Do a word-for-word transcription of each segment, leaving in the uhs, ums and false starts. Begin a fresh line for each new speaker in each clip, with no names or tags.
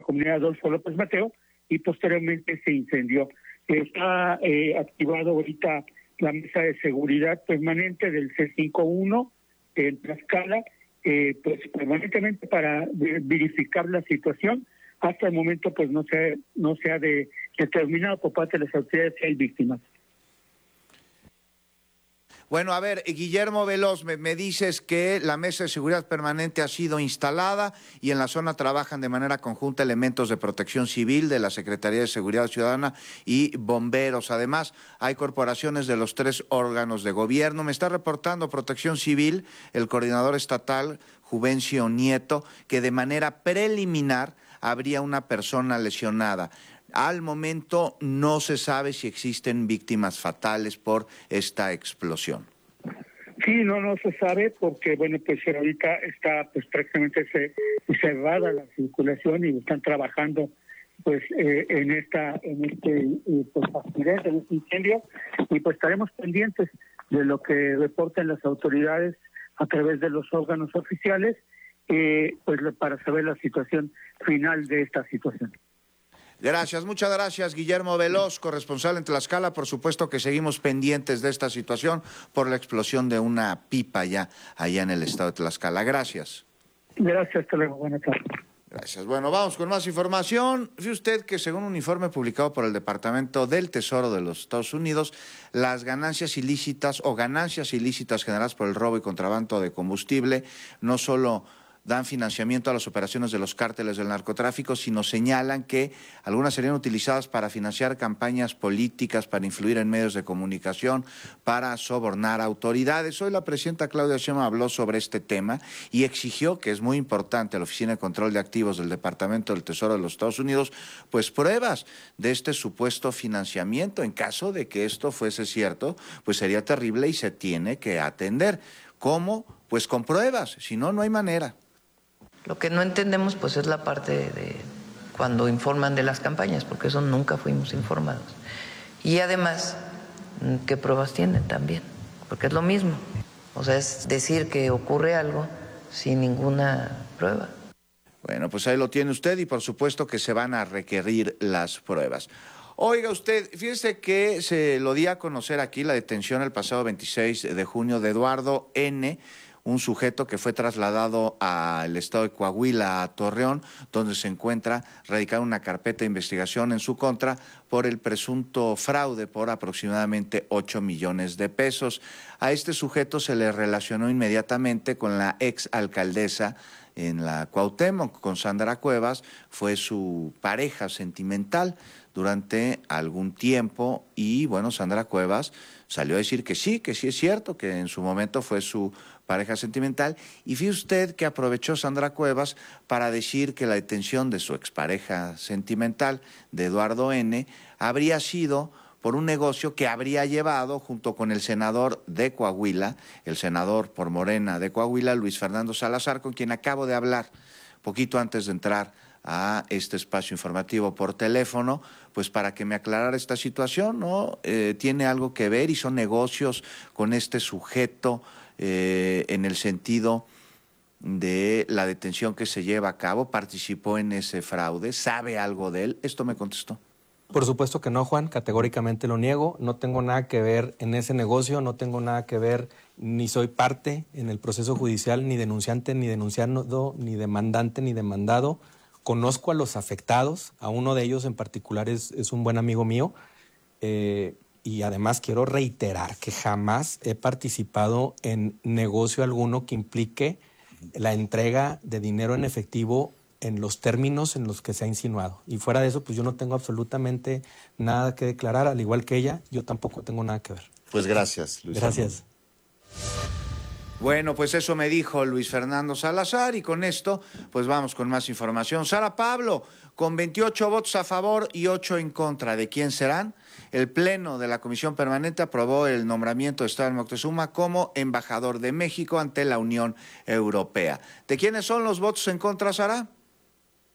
comunidad Adolfo López Mateo y posteriormente se incendió. Está eh, activado ahorita la mesa de seguridad permanente del C cincuenta y uno en Tlaxcala, eh, pues permanentemente para verificar la situación. Hasta el momento pues no se no se ha de, determinado por parte de las autoridades si hay víctimas.
Bueno, a ver, Guillermo Veloz, me, me dices que la mesa de seguridad permanente ha sido instalada y en la zona trabajan de manera conjunta elementos de protección civil de la Secretaría de Seguridad Ciudadana y bomberos. Además, hay corporaciones de los tres órganos de gobierno. Me está reportando Protección Civil, el coordinador estatal, Juvencio Nieto, que de manera preliminar habría una persona lesionada. Al momento no se sabe si existen víctimas fatales por esta explosión.
Sí, no, no se sabe porque, bueno, pues ahorita está pues prácticamente se, cerrada la circulación y están trabajando pues eh, en esta en este eh, pues, accidente, en este incendio, y pues estaremos pendientes de lo que reporten las autoridades a través de los órganos oficiales, eh, pues para saber la situación final de esta situación.
Gracias, muchas gracias, Guillermo Veloz, corresponsal en Tlaxcala. Por supuesto que seguimos pendientes de esta situación por la explosión de una pipa ya allá en el estado de Tlaxcala. Gracias.
Gracias, hasta luego, buenas tardes.
Gracias. Bueno, vamos con más información. Fíjese usted que según un informe publicado por el Departamento del Tesoro de los Estados Unidos, las ganancias ilícitas o ganancias ilícitas generadas por el robo y contrabando de combustible no solo dan financiamiento a las operaciones de los cárteles del narcotráfico, sino señalan que algunas serían utilizadas para financiar campañas políticas, para influir en medios de comunicación, para sobornar a autoridades. Hoy la presidenta Claudia Sheinbaum habló sobre este tema y exigió, que es muy importante, a la Oficina de Control de Activos del Departamento del Tesoro de los Estados Unidos, pues pruebas de este supuesto financiamiento. En caso de que esto fuese cierto, pues sería terrible y se tiene que atender. ¿Cómo? Pues con pruebas, si no, no hay manera.
Lo que no entendemos pues es la parte de cuando informan de las campañas, porque eso nunca fuimos informados. Y además, ¿qué pruebas tienen también? Porque es lo mismo. O sea, es decir que ocurre algo sin ninguna prueba.
Bueno, pues ahí lo tiene usted y por supuesto que se van a requerir las pruebas. Oiga usted, fíjese que se lo di a conocer aquí la detención el pasado veintiséis de junio de Eduardo N., un sujeto que fue trasladado al estado de Coahuila, a Torreón, donde se encuentra radicada una carpeta de investigación en su contra por el presunto fraude por aproximadamente ocho millones de pesos. A este sujeto se le relacionó inmediatamente con la ex alcaldesa en la Cuauhtémoc, con Sandra Cuevas, fue su pareja sentimental durante algún tiempo y, bueno, Sandra Cuevas salió a decir que sí, que sí es cierto, que en su momento fue su pareja sentimental, y fíjese usted que aprovechó Sandra Cuevas para decir que la detención de su expareja sentimental, de Eduardo N., habría sido por un negocio que habría llevado junto con el senador de Coahuila, el senador por Morena de Coahuila, Luis Fernando Salazar, con quien acabo de hablar poquito antes de entrar a este espacio informativo por teléfono, pues para que me aclarara esta situación, ¿no? Eh, tiene algo que ver y son negocios con este sujeto eh, en el sentido de la detención que se lleva a cabo, participó en ese fraude, sabe algo de él. Esto me contestó.
Por supuesto que no, Juan, categóricamente lo niego, no tengo nada que ver en ese negocio, no tengo nada que ver, ni soy parte en el proceso judicial, ni denunciante, ni denunciado, ni demandante, ni demandado. Conozco a los afectados, a uno de ellos en particular es, es un buen amigo mío, eh, y además quiero reiterar que jamás he participado en negocio alguno que implique la entrega de dinero en efectivo en los términos en los que se ha insinuado. Y fuera de eso, pues yo no tengo absolutamente nada que declarar, al igual que ella, yo tampoco tengo nada que ver.
Pues gracias, Luis.
Gracias.
Bueno, pues eso me dijo Luis Fernando Salazar y con esto pues vamos con más información. Sara Pablo, con veintiocho votos a favor y ocho en contra. ¿De quién serán? El Pleno de la Comisión Permanente aprobó el nombramiento de Esteban Moctezuma como embajador de México ante la Unión Europea. ¿De quiénes son los votos en contra, Sara?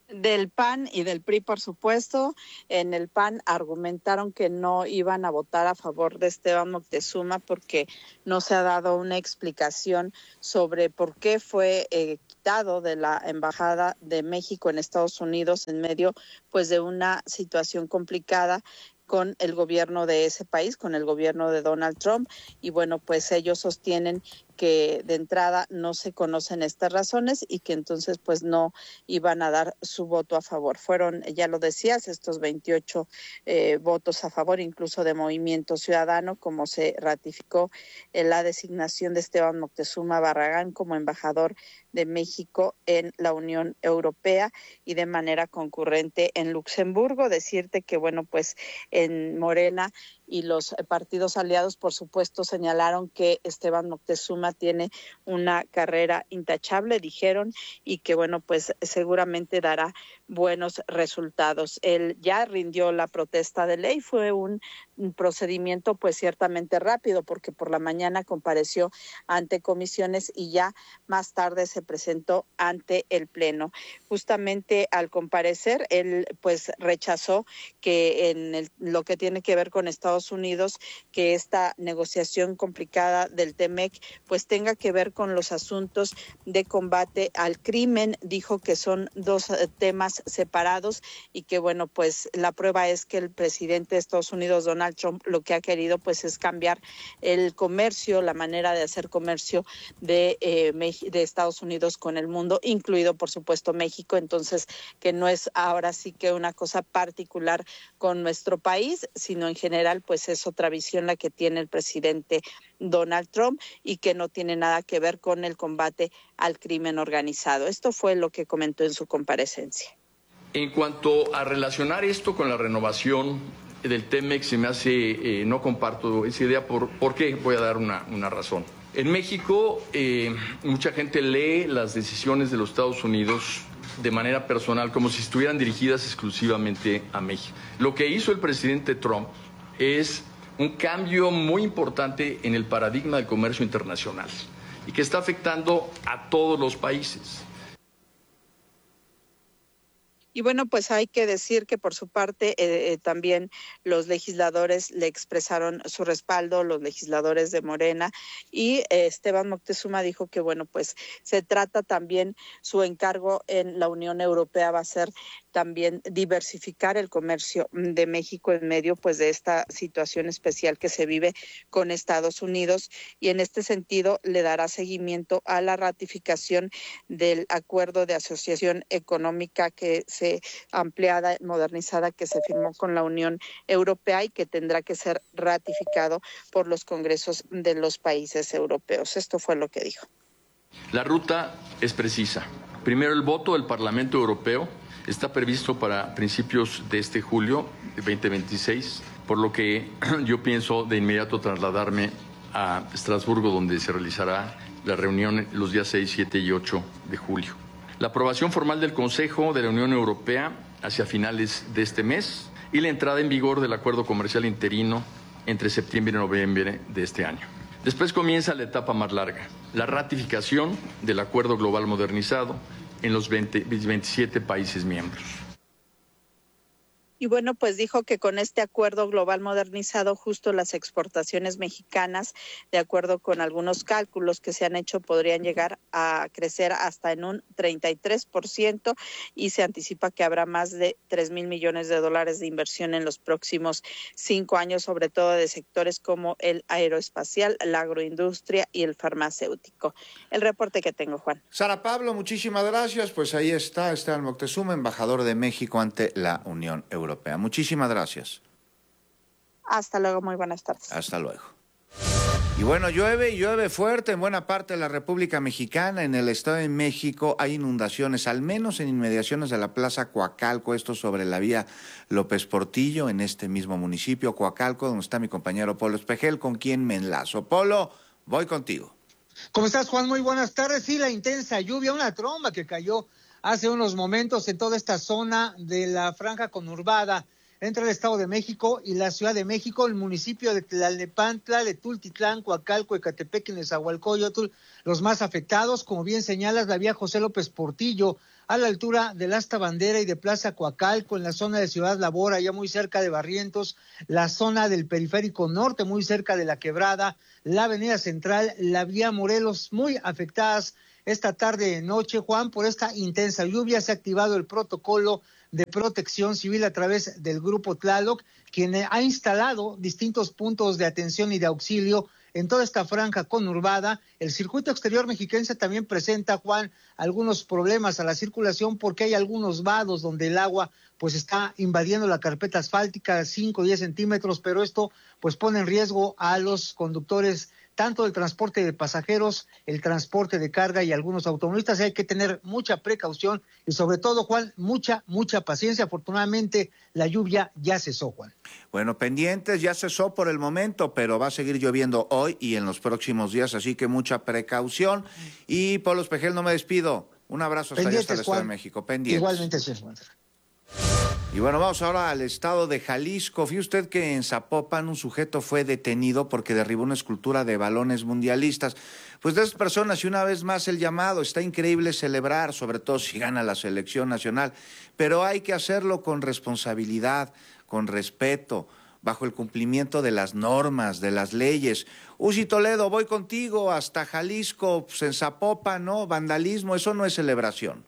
Del P A N y del P R I, por supuesto. En el P A N argumentaron que no iban a votar a favor de Esteban Moctezuma porque no se ha dado una explicación sobre por qué fue eh, quitado de la Embajada de México en Estados Unidos en medio pues de una situación complicada con el gobierno de ese país, con el gobierno de Donald Trump. Y bueno, pues ellos sostienen que de entrada no se conocen estas razones y que entonces pues no iban a dar su voto a favor. Fueron, ya lo decías, estos veintiocho eh, votos a favor, incluso de Movimiento Ciudadano, como se ratificó en la designación de Esteban Moctezuma Barragán como embajador de México en la Unión Europea y de manera concurrente en Luxemburgo. Decirte que bueno, pues en Morena y los partidos aliados, por supuesto, señalaron que Esteban Moctezuma tiene una carrera intachable, dijeron, y que, bueno, pues seguramente dará buenos resultados. Él ya rindió la protesta de ley, fue un, un procedimiento pues ciertamente rápido, porque por la mañana compareció ante comisiones y ya más tarde se presentó ante el Pleno. Justamente al comparecer, él pues rechazó que en el, lo que tiene que ver con Estados Unidos, que esta negociación complicada del T M E C pues tenga que ver con los asuntos de combate al crimen. Dijo que son dos temas separados y que bueno, pues la prueba es que el presidente de Estados Unidos, Donald Trump, lo que ha querido pues es cambiar el comercio, la manera de hacer comercio de, eh, de Estados Unidos con el mundo, incluido por supuesto México. Entonces que no es ahora sí que una cosa particular con nuestro país, sino en general pues es otra visión la que tiene el presidente Donald Trump y que no tiene nada que ver con el combate al crimen organizado. Esto fue lo que comentó en su comparecencia.
En cuanto a relacionar esto con la renovación del T M E C, se me hace, eh, no comparto esa idea. ¿Por, ¿por qué? Voy a dar una, una razón. En México, eh, mucha gente lee las decisiones de los Estados Unidos de manera personal, como si estuvieran dirigidas exclusivamente a México. Lo que hizo el presidente Trump es un cambio muy importante en el paradigma del comercio internacional y que está afectando a todos los países.
Y bueno, pues hay que decir que por su parte eh, eh, también los legisladores le expresaron su respaldo, los legisladores de Morena, y eh, Esteban Moctezuma dijo que bueno, pues se trata también, su encargo en la Unión Europea va a ser también diversificar el comercio de México en medio pues de esta situación especial que se vive con Estados Unidos, y en este sentido le dará seguimiento a la ratificación del acuerdo de asociación económica que se ampliada, modernizada, que se firmó con la Unión Europea y que tendrá que ser ratificado por los congresos de los países europeos. Esto fue lo que dijo.
La ruta es precisa. Primero, el voto del Parlamento Europeo está previsto para principios de este julio de veinte veintiséis, por lo que yo pienso de inmediato trasladarme a Estrasburgo, donde se realizará la reunión los días seis, siete y ocho de julio. La aprobación formal del Consejo de la Unión Europea hacia finales de este mes y la entrada en vigor del acuerdo comercial interino entre septiembre y noviembre de este año. Después comienza la etapa más larga, la ratificación del acuerdo global modernizado en los veinte, veintisiete países miembros.
Y bueno, pues dijo que con este acuerdo global modernizado, justo las exportaciones mexicanas, de acuerdo con algunos cálculos que se han hecho, podrían llegar a crecer hasta en un treinta y tres por ciento, y se anticipa que habrá más de tres mil millones de dólares de inversión en los próximos cinco años, sobre todo de sectores como el aeroespacial, la agroindustria y el farmacéutico. El reporte que tengo, Juan.
Sara Pablo, muchísimas gracias. Pues ahí está Esteban Moctezuma, embajador de México ante la Unión Europea. Europea. Muchísimas gracias.
Hasta luego, muy buenas tardes.
Hasta luego. Y bueno, llueve y llueve fuerte en buena parte de la República Mexicana. En el Estado de México hay inundaciones, al menos en inmediaciones de la Plaza Coacalco, esto sobre la vía López Portillo, en este mismo municipio, Coacalco, donde está mi compañero Polo Espejel, con quien me enlazo. Polo, voy contigo.
¿Cómo estás, Juan? Muy buenas tardes. Sí, la intensa lluvia, una tromba que cayó hace unos momentos en toda esta zona de la franja conurbada entre el Estado de México y la Ciudad de México, el municipio de Tlalnepantla, de Tultitlán, Coacalco, Ecatepec y Nezahualcóyotl, los más afectados. Como bien señalas, la vía José López Portillo, a la altura del Asta Bandera y de Plaza Coacalco, en la zona de Ciudad Labor, allá muy cerca de Barrientos, la zona del Periférico Norte, muy cerca de La Quebrada, la Avenida Central, la Vía Morelos, muy afectadas esta tarde y noche, Juan, por esta intensa lluvia. Se ha activado el protocolo de protección civil a través del Grupo Tlaloc, quien ha instalado distintos puntos de atención y de auxilio en toda esta franja conurbada. El circuito exterior mexiquense también presenta, Juan, algunos problemas a la circulación porque hay algunos vados donde el agua pues está invadiendo la carpeta asfáltica cinco o diez centímetros, pero esto pues pone en riesgo a los conductores tanto del transporte de pasajeros, el transporte de carga y algunos automovilistas. Hay que tener mucha precaución y sobre todo, Juan, mucha, mucha paciencia. Afortunadamente la lluvia ya cesó, Juan.
Bueno, pendientes, ya cesó por el momento, pero va a seguir lloviendo hoy y en los próximos días, así que mucha precaución. Y Polo Espejel, no me despido. Un abrazo hasta allá, hasta el Estado de México. Pendientes.
Igualmente, señor Juan.
Y bueno, vamos ahora al estado de Jalisco. Fíjese usted que en Zapopan un sujeto fue detenido porque derribó una escultura de balones mundialistas. Pues de esas personas, y una vez más el llamado, está increíble celebrar, sobre todo si gana la selección nacional, pero hay que hacerlo con responsabilidad, con respeto, bajo el cumplimiento de las normas, de las leyes. Uzi Toledo, voy contigo hasta Jalisco, pues en Zapopan, ¿no? Vandalismo, eso no es celebración.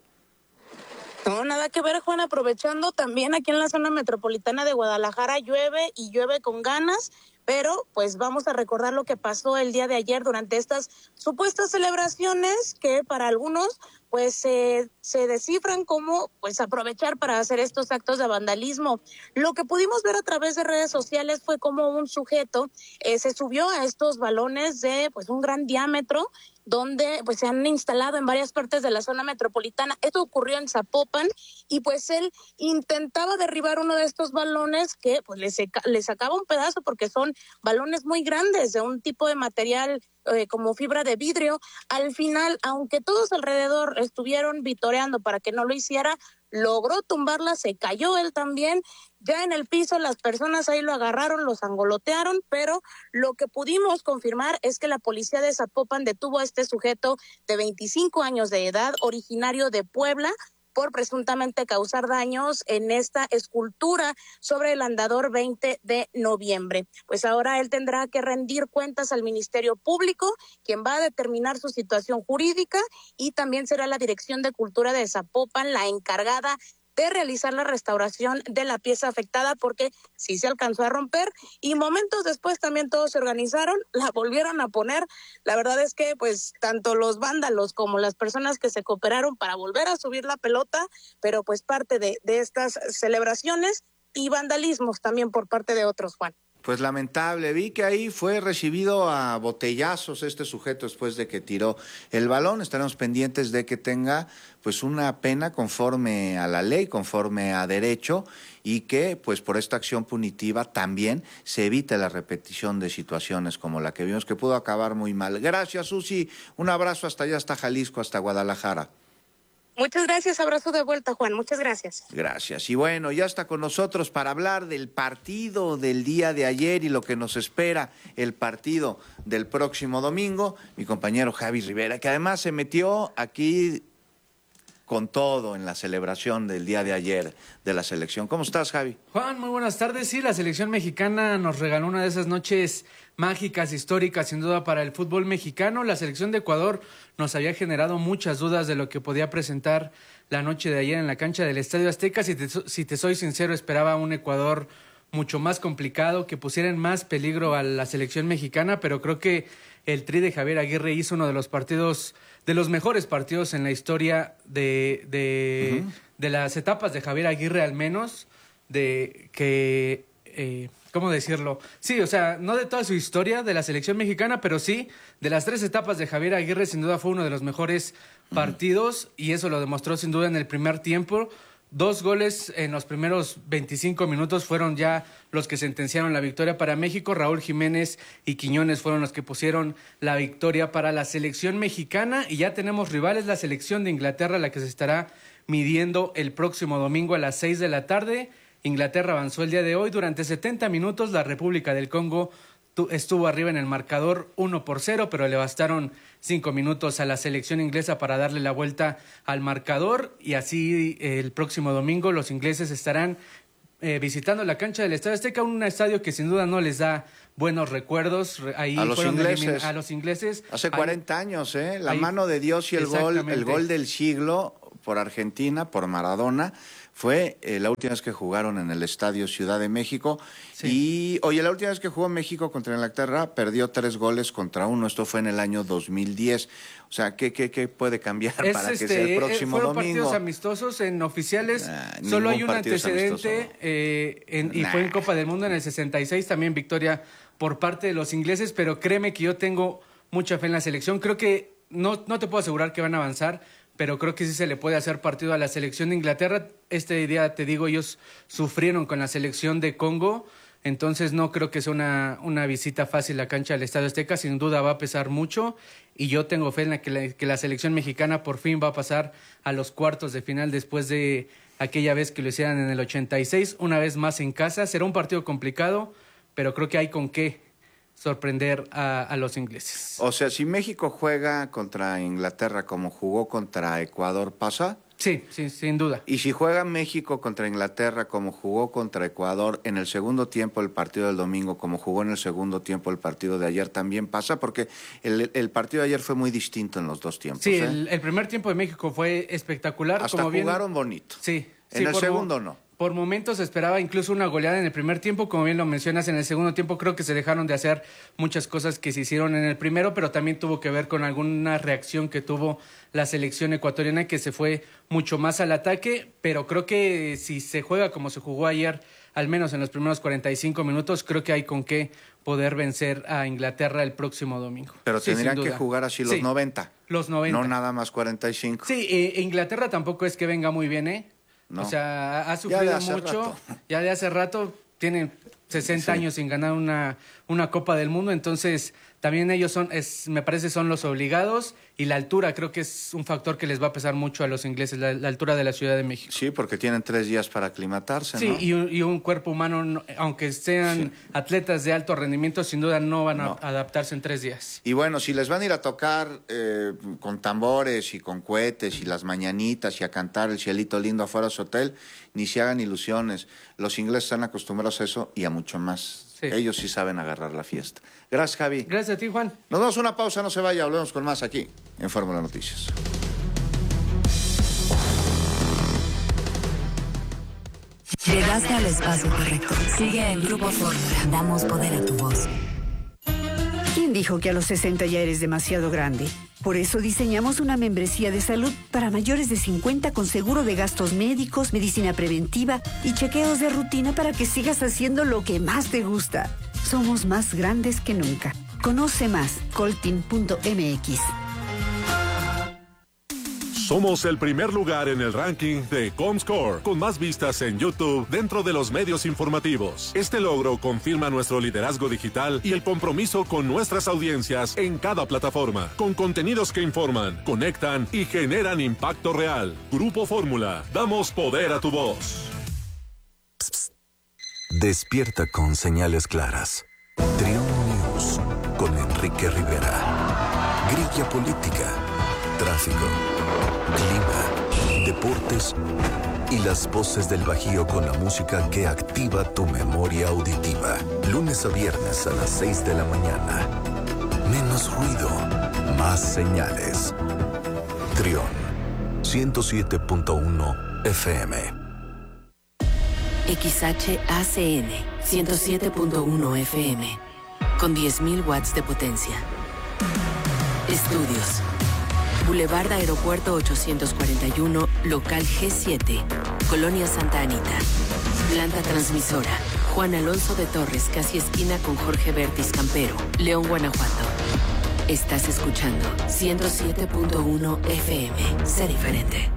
No, nada que ver, Juan, aprovechando también aquí en la zona metropolitana de Guadalajara llueve y llueve con ganas, pero pues vamos a recordar lo que pasó el día de ayer durante estas supuestas celebraciones que para algunos pues eh, se descifran como pues aprovechar para hacer estos actos de vandalismo. Lo que pudimos ver a través de redes sociales fue como un sujeto eh, se subió a estos balones de pues un gran diámetro donde pues se han instalado en varias partes de la zona metropolitana. Esto ocurrió en Zapopan y pues él intentaba derribar uno de estos balones que pues le, seca, le sacaba un pedazo porque son balones muy grandes de un tipo de material eh, como fibra de vidrio. Al final, aunque todos alrededor estuvieron vitoreando para que no lo hiciera, logró tumbarla, se cayó él también. Ya en el piso las personas ahí lo agarraron, lo sangolotearon, pero lo que pudimos confirmar es que la policía de Zapopan detuvo a este sujeto de veinticinco años de edad, originario de Puebla, por presuntamente causar daños en esta escultura sobre el andador veinte de noviembre. Pues ahora él tendrá que rendir cuentas al Ministerio Público, quien va a determinar su situación jurídica, y también será la Dirección de Cultura de Zapopan la encargada de realizar la restauración de la pieza afectada, porque sí se alcanzó a romper y momentos después también todos se organizaron, la volvieron a poner. La verdad es que pues tanto los vándalos como las personas que se cooperaron para volver a subir la pelota, pero pues parte de, de estas celebraciones y vandalismos también por parte de otros, Juan.
Pues lamentable, vi que ahí fue recibido a botellazos este sujeto después de que tiró el balón. Estaremos pendientes de que tenga pues una pena conforme a la ley, conforme a derecho, y que pues por esta acción punitiva también se evite la repetición de situaciones como la que vimos, que pudo acabar muy mal. Gracias, Susi. Un abrazo hasta allá, hasta Jalisco, hasta Guadalajara.
Muchas gracias, abrazo de vuelta, Juan, muchas gracias.
Gracias. Y bueno, ya está con nosotros para hablar del partido del día de ayer y lo que nos espera el partido del próximo domingo, mi compañero Javi Rivera, que además se metió aquí con todo en la celebración del día de ayer de la selección. ¿Cómo estás, Javi?
Juan, muy buenas tardes. Sí, la selección mexicana nos regaló una de esas noches mágicas, históricas, sin duda, para el fútbol mexicano. La selección de Ecuador nos había generado muchas dudas de lo que podía presentar la noche de ayer en la cancha del Estadio Azteca. Si te, si te soy sincero, esperaba un Ecuador mucho más complicado, que pusiera en más peligro a la selección mexicana, pero creo que el Tri de Javier Aguirre hizo uno de los partidos, de los mejores partidos en la historia de, de, uh-huh. de las etapas de Javier Aguirre, al menos, de que, eh, ¿cómo decirlo? Sí, o sea, no de toda su historia de la selección mexicana, pero sí de las tres etapas de Javier Aguirre, sin duda fue uno de los mejores partidos, uh-huh. y eso lo demostró sin duda en el primer tiempo. Dos goles en los primeros veinticinco minutos fueron ya los que sentenciaron la victoria para México. Raúl Jiménez y Quiñones fueron los que pusieron la victoria para la selección mexicana. Y ya tenemos rivales, la selección de Inglaterra, la que se estará midiendo el próximo domingo a las seis de la tarde. Inglaterra avanzó el día de hoy. Durante setenta minutos la República del Congo estuvo arriba en el marcador uno por cero, pero le bastaron cinco minutos a la selección inglesa para darle la vuelta al marcador, y así eh, el próximo domingo los ingleses estarán eh, visitando la cancha del Estadio Azteca, un estadio que sin duda no les da buenos recuerdos. Ahí
a, los ingleses,
elimin- a los ingleses.
Hace cuarenta ahí, años, ¿eh? La
ahí,
mano de Dios y el gol, el gol del siglo por Argentina, por Maradona, fue eh, la última vez que jugaron en el Estadio Ciudad de México. Sí. Y, oye, la última vez que jugó México contra Inglaterra, perdió tres goles contra uno. Esto fue en el año dos mil diez. O sea, ¿qué, qué, qué puede cambiar es para este, que sea el próximo
fueron
domingo?
Fueron partidos amistosos en oficiales. Nah, solo hay un antecedente eh, en, y nah. fue en Copa del Mundo en el sesenta y seis, también victoria por parte de los ingleses, pero créeme que yo tengo mucha fe en la selección. Creo que, no, no te puedo asegurar que van a avanzar, pero creo que sí se le puede hacer partido a la selección de Inglaterra. Este día, te digo, ellos sufrieron con la selección de Congo, entonces no creo que sea una, una visita fácil a la cancha del Estadio Azteca. Sin duda va a pesar mucho, y yo tengo fe en la que, la que la selección mexicana por fin va a pasar a los cuartos de final después de aquella vez que lo hicieran en el ochenta y seis, una vez más en casa. Será un partido complicado, pero creo que hay con qué sorprender a, a los ingleses.
O sea, si México juega contra Inglaterra como jugó contra Ecuador, ¿pasa?
Sí, sí, sin duda.
Y si juega México contra Inglaterra como jugó contra Ecuador en el segundo tiempo el partido del domingo, como jugó en el segundo tiempo el partido de ayer, ¿también pasa? Porque el, el partido de ayer fue muy distinto en los dos tiempos.
Sí,
¿eh?
el, el primer tiempo de México fue espectacular.
Hasta
como
jugaron
bien...
bonito.
Sí.
En
sí,
el segundo no.
Por momentos se esperaba incluso una goleada en el primer tiempo, como bien lo mencionas. En el segundo tiempo creo que se dejaron de hacer muchas cosas que se hicieron en el primero, pero también tuvo que ver con alguna reacción que tuvo la selección ecuatoriana, que se fue mucho más al ataque. Pero creo que si se juega como se jugó ayer, al menos en los primeros cuarenta y cinco minutos, creo que hay con qué poder vencer a Inglaterra el próximo domingo.
Pero
sí,
tendrían que jugar así los
sí,
noventa.
Los noventa.
No nada más cuarenta y cinco.
Sí, eh, Inglaterra tampoco es que venga muy bien, ¿eh? No. O sea, ha sufrido mucho, rato. ya de hace rato, tienen sesenta sí. años sin ganar una, una Copa del Mundo, entonces también ellos son, es, me parece, son los obligados, y la altura creo que es un factor que les va a pesar mucho a los ingleses, la, la altura de la Ciudad de México.
Sí, porque tienen tres días para aclimatarse,
sí,
¿no?
Sí, y, un, y un cuerpo humano, aunque sean sí. atletas de alto rendimiento, sin duda no van no. a adaptarse en tres días.
Y bueno, si les van a ir a tocar eh, con tambores y con cohetes y las mañanitas y a cantar El Cielito Lindo afuera de su hotel, ni se hagan ilusiones. Los ingleses están acostumbrados a eso y a mucho más. Sí. Ellos sí saben agarrar la fiesta. Gracias, Javi.
Gracias a ti, Juan.
Nos damos una pausa, no se vaya, hablemos con más aquí en Fórmula Noticias.
Llegaste al espacio correcto. Sigue en Grupo Fórmula. Damos poder a tu voz.
¿Quién dijo que a los sesenta ya eres demasiado grande? Por eso diseñamos una membresía de salud para mayores de cincuenta con seguro de gastos médicos, medicina preventiva y chequeos de rutina para que sigas haciendo lo que más te gusta. Somos más grandes que nunca. Conoce más, coltin punto m x.
Somos el primer lugar en el ranking de Comscore, con más vistas en YouTube dentro de los medios informativos. Este logro confirma nuestro liderazgo digital y el compromiso con nuestras audiencias en cada plataforma, con contenidos que informan, conectan y generan impacto real. Grupo Fórmula, damos poder a tu voz.
Psst, psst. Despierta con señales claras. Trión News con Enrique Rivera. Grilla política, tráfico, clima, deportes y las voces del Bajío con la música que activa tu memoria auditiva. Lunes a viernes a las seis de la mañana. Menos ruido, más señales. Trión, ciento siete punto uno F M.
X H A C N, ciento siete punto uno F M, con diez mil watts de potencia. Estudios. Boulevard Aeropuerto ochocientos cuarenta y uno, local G siete, Colonia Santa Anita. Planta transmisora, Juan Alonso de Torres, casi esquina con Jorge Bertis Campero, León, Guanajuato. Estás escuchando ciento siete punto uno F M. Sé diferente.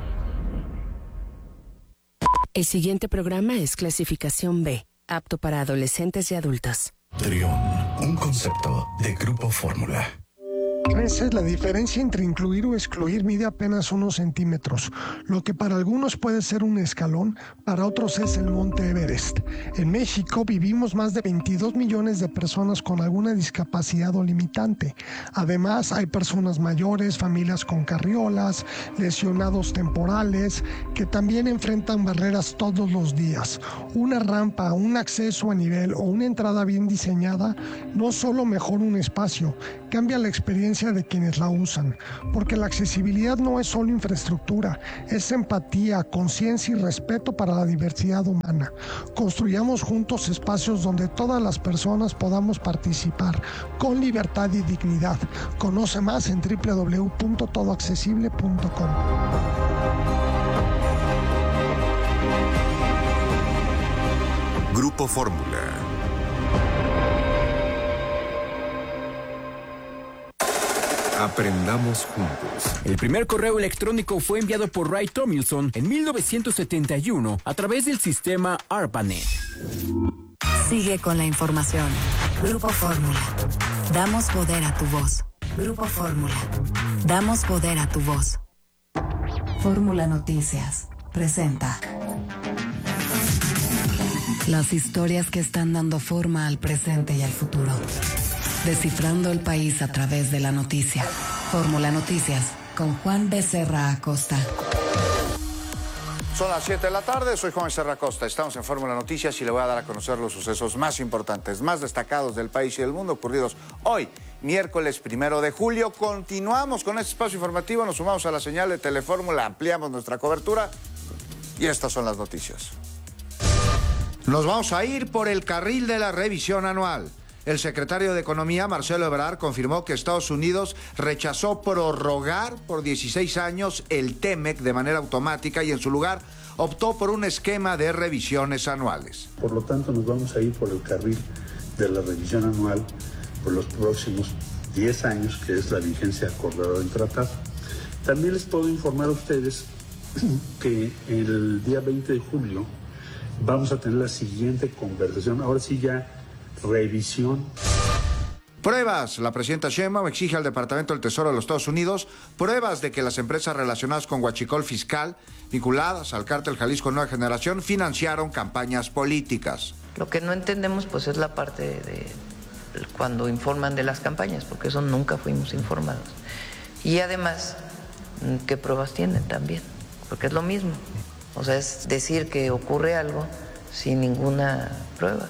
El siguiente programa es clasificación B, apto para adolescentes y adultos.
Trión, un concepto de Grupo Fórmula.
Esa es la diferencia entre incluir o excluir, mide apenas unos centímetros. Lo que para algunos puede ser un escalón, para otros es el Monte Everest. En México vivimos más de veintidós millones de personas con alguna discapacidad o limitante. Además, hay personas mayores, familias con carriolas, lesionados temporales, que también enfrentan barreras todos los días. Una rampa, un acceso a nivel o una entrada bien diseñada no solo mejora un espacio, cambia la experiencia de quienes la usan, porque la accesibilidad no es solo infraestructura, es empatía, conciencia y respeto para la diversidad humana. Construyamos juntos espacios donde todas las personas podamos participar con libertad y dignidad. Conoce más en doble u doble u doble u punto todo accesible punto com.
Grupo Fórmula. Aprendamos juntos.
El primer correo electrónico fue enviado por Ray Tomlinson en mil novecientos setenta y uno a través del sistema ARPANET.
Sigue con la información. Grupo Fórmula. Damos poder a tu voz. Grupo Fórmula. Damos poder a tu voz. Fórmula Noticias presenta las historias que están dando forma al presente y al futuro. Descifrando el país a través de la noticia. Fórmula Noticias con Juan Becerra Acosta.
Son las siete de la tarde, soy Juan Becerra Acosta. Estamos en Fórmula Noticias y le voy a dar a conocer los sucesos más importantes, más destacados del país y del mundo ocurridos hoy, miércoles primero de julio. Continuamos con este espacio informativo, nos sumamos a la señal de Telefórmula, ampliamos nuestra cobertura y estas son las noticias. Nos vamos a ir por el carril de la revisión anual. El secretario de Economía, Marcelo Ebrard, confirmó que Estados Unidos rechazó prorrogar por dieciséis años el T M E C de manera automática y en su lugar optó por un esquema de revisiones anuales.
Por lo tanto, nos vamos a ir por el carril de la revisión anual por los próximos diez años, que es la vigencia acordada del tratado. También les puedo informar a ustedes que el día veinte de julio vamos a tener la siguiente conversación, ahora sí ya revisión.
Pruebas. La presidenta Sheinbaum exige al Departamento del Tesoro de los Estados Unidos pruebas de que las empresas relacionadas con huachicol fiscal, vinculadas al cártel Jalisco Nueva Generación, financiaron campañas políticas.
Lo que no entendemos pues es la parte de cuando informan de las campañas, porque eso nunca fuimos informados. Y además, ¿qué pruebas tienen también? Porque es lo mismo. O sea, es decir que ocurre algo sin ninguna prueba.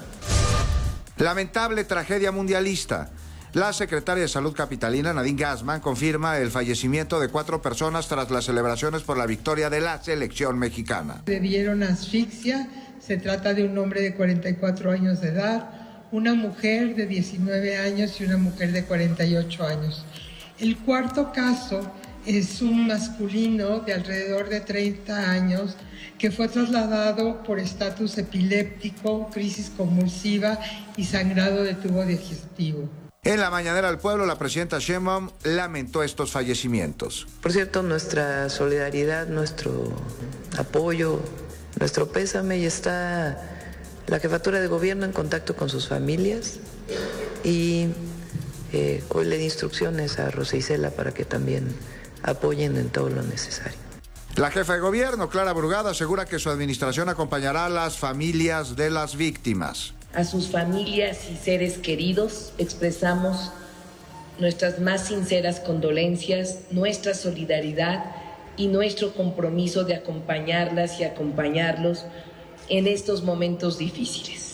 Lamentable tragedia mundialista. La secretaria de Salud capitalina, Nadine Gassmann, confirma el fallecimiento de cuatro personas tras las celebraciones por la victoria de la selección mexicana.
Le dieron asfixia, se trata de un hombre de cuarenta y cuatro años de edad, una mujer de diecinueve años y una mujer de cuarenta y ocho años. El cuarto caso es un masculino de alrededor de treinta años que fue trasladado por estatus epiléptico, crisis convulsiva y sangrado de tubo digestivo.
En la mañanera del pueblo, la presidenta Sheinbaum lamentó estos fallecimientos.
Por cierto, nuestra solidaridad, nuestro apoyo, nuestro pésame, y está la jefatura de gobierno en contacto con sus familias y eh, hoy le di instrucciones a Rosa Isela para que también apoyen en todo lo necesario.
La jefa de gobierno, Clara Brugada, asegura que su administración acompañará a las familias de las víctimas.
A sus familias y seres queridos expresamos nuestras más sinceras condolencias, nuestra solidaridad y nuestro compromiso de acompañarlas y acompañarlos en estos momentos difíciles.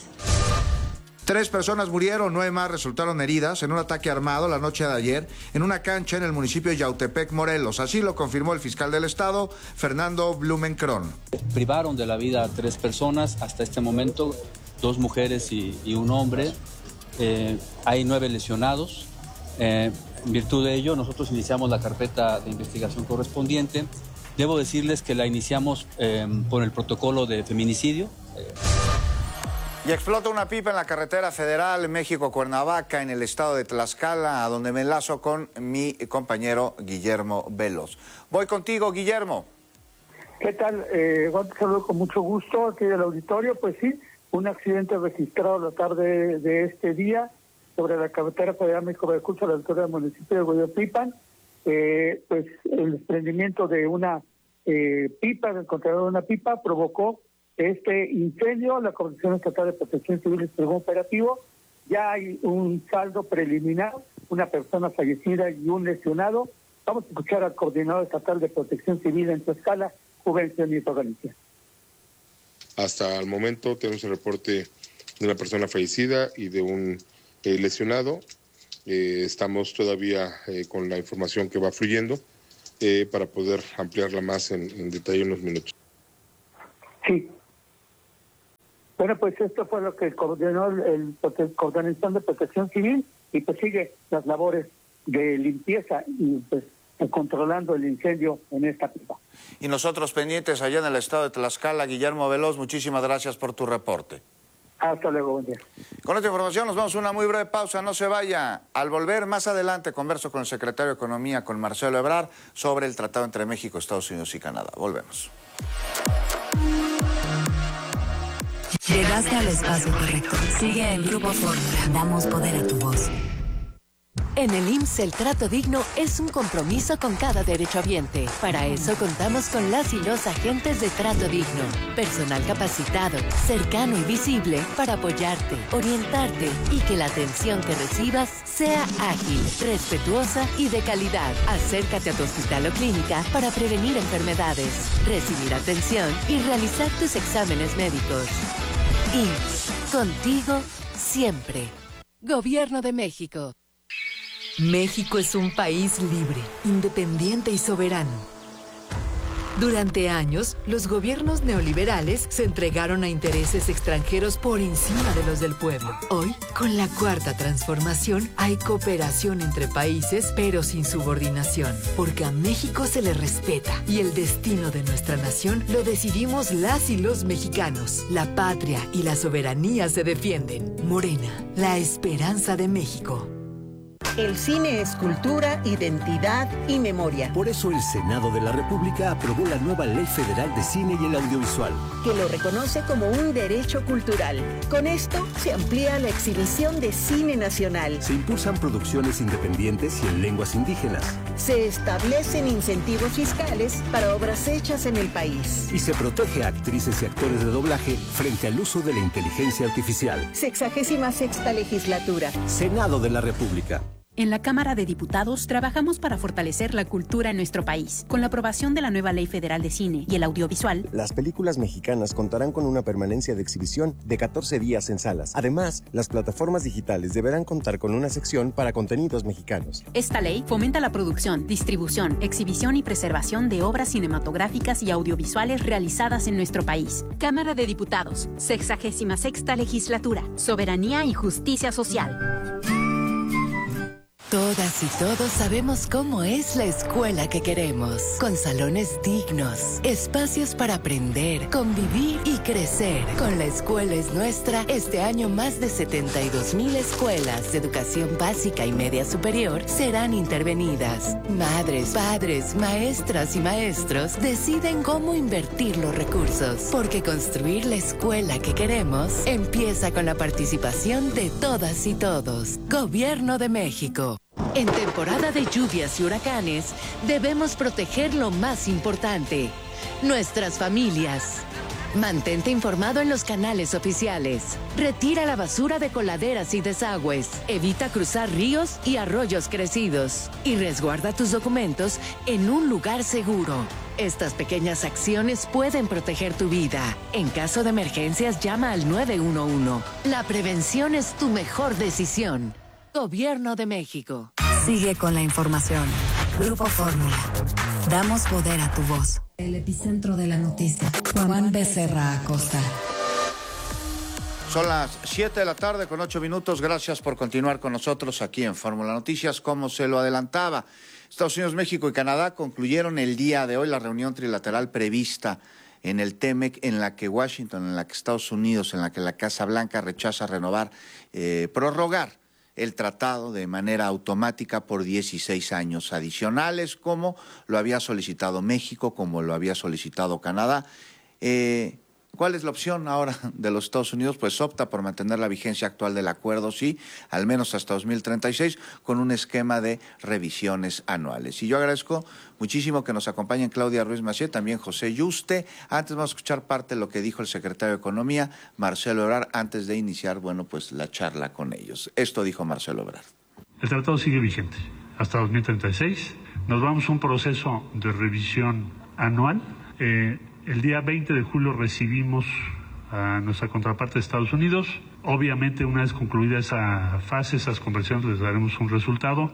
Tres personas murieron, nueve más resultaron heridas en un ataque armado la noche de ayer en una cancha en el municipio de Yautepec, Morelos. Así lo confirmó el fiscal del estado, Fernando Blumenkron.
Privaron de la vida a tres personas hasta este momento, dos mujeres y, y un hombre. Eh, hay nueve lesionados. Eh, en virtud de ello, nosotros iniciamos la carpeta de investigación correspondiente. Debo decirles que la iniciamos eh, por el protocolo de feminicidio. Eh,
Y explota una pipa en la carretera federal México-Cuernavaca, en el estado de Tlaxcala, a donde me enlazo con mi compañero Guillermo Veloz. Voy contigo, Guillermo.
¿Qué tal? Eh, Juan, te saludo con mucho gusto aquí del auditorio. Pues sí, un accidente registrado la tarde de este día sobre la carretera federal México-Veracruz a la altura del municipio de Hueyotlipan. Eh, pues el desprendimiento de una eh, pipa, del contenedor de una pipa, provocó este incendio. La Comisión Estatal de Protección Civil entregó un operativo. Ya hay un saldo preliminar, una persona fallecida y un lesionado. Vamos a escuchar al coordinador estatal de Protección Civil en Tlaxcala, Juvencio Nieto Galicia.
Hasta el momento tenemos el reporte de una persona fallecida y de un eh, lesionado. Eh, estamos todavía eh, con la información que va fluyendo eh, para poder ampliarla más en, en detalle en unos minutos.
Sí. Bueno, pues esto fue lo que coordinó el, el Coordinación de Protección Civil y pues sigue las labores de limpieza y pues controlando el incendio en esta pipa.
Y nosotros pendientes allá en el estado de Tlaxcala. Guillermo Veloz, muchísimas gracias por tu reporte.
Hasta luego, buen día.
Con esta información nos vamos a una muy breve pausa, no se vaya. Al volver, más adelante, converso con el secretario de Economía, con Marcelo Ebrard, sobre el tratado entre México, Estados Unidos y Canadá. Volvemos.
Llegaste al espacio correcto. Sigue en Grupo Fórmula. Damos poder a tu voz.
En el I M S S el trato digno es un compromiso con cada derechohabiente. Para eso contamos con las y los agentes de trato digno. Personal capacitado, cercano y visible para apoyarte, orientarte y que la atención que recibas sea ágil, respetuosa y de calidad. Acércate a tu hospital o clínica para prevenir enfermedades, recibir atención y realizar tus exámenes médicos. I M S S, contigo siempre. Gobierno de México.
México es un país libre, independiente y soberano. Durante años, los gobiernos neoliberales se entregaron a intereses extranjeros por encima de los del pueblo. Hoy, con la Cuarta Transformación, hay cooperación entre países, pero sin subordinación, porque a México se le respeta y el destino de nuestra nación lo decidimos las y los mexicanos. La patria y la soberanía se defienden. Morena, la esperanza de México.
El cine es cultura, identidad y memoria.
Por eso el Senado de la República aprobó la nueva Ley Federal de Cine y el Audiovisual,
que lo reconoce como un derecho cultural. Con esto se amplía la exhibición de cine nacional.
Se impulsan producciones independientes y en lenguas indígenas.
Se establecen incentivos fiscales para obras hechas en el país.
Y se protege a actrices y actores de doblaje frente al uso de la inteligencia artificial.
Sexagésima sexta legislatura.
Senado de la República.
En la Cámara de Diputados trabajamos para fortalecer la cultura en nuestro país. Con la aprobación de la nueva Ley Federal de Cine y el Audiovisual,
las películas mexicanas contarán con una permanencia de exhibición de catorce días en salas. Además, las plataformas digitales deberán contar con una sección para contenidos mexicanos.
Esta ley fomenta la producción, distribución, exhibición y preservación de obras cinematográficas y audiovisuales realizadas en nuestro país. Cámara de Diputados, sexagésima sexta legislatura, soberanía y justicia social.
Todas y todos sabemos cómo es la escuela que queremos, con salones dignos, espacios para aprender, convivir y crecer. Con La Escuela es Nuestra, este año más de setenta y dos mil escuelas de educación básica y media superior serán intervenidas. Madres, padres, maestras y maestros deciden cómo invertir los recursos, porque construir la escuela que queremos empieza con la participación de todas y todos. Gobierno de México. En temporada de lluvias y huracanes, debemos proteger lo más importante, nuestras familias. Mantente informado en los canales oficiales. Retira la basura de coladeras y desagües. Evita cruzar ríos y arroyos crecidos. Y resguarda tus documentos en un lugar seguro. Estas pequeñas acciones pueden proteger tu vida. En caso de emergencias, llama al nueve uno uno. La prevención es tu mejor decisión. Gobierno de México.
Sigue con la información. Grupo Fórmula. Damos poder a tu voz. El epicentro de la noticia. Juan Becerra Acosta.
Son las siete de la tarde con ocho minutos. Gracias por continuar con nosotros aquí en Fórmula Noticias. Como se lo adelantaba, Estados Unidos, México y Canadá concluyeron el día de hoy la reunión trilateral prevista en el T M E C, en la que Washington, en la que Estados Unidos, en la que la Casa Blanca rechaza renovar, eh, prorrogar el tratado de manera automática por dieciséis años adicionales, como lo había solicitado México, como lo había solicitado Canadá. Eh, ¿Cuál es la opción ahora de los Estados Unidos? Pues opta por mantener la vigencia actual del acuerdo, sí, al menos hasta dos mil treinta y seis, con un esquema de revisiones anuales. Y yo agradezco muchísimo que nos acompañen Claudia Ruiz Massieu, también José Yuste. Antes vamos a escuchar parte de lo que dijo el secretario de Economía, Marcelo Ebrard, antes de iniciar, bueno, pues la charla con ellos. Esto dijo Marcelo Ebrard.
El tratado sigue vigente hasta dos mil treinta y seis. Nos vamos a un proceso de revisión anual. Eh, El día veinte de julio recibimos a nuestra contraparte de Estados Unidos. Obviamente, una vez concluida esa fase, esas conversaciones, les daremos un resultado.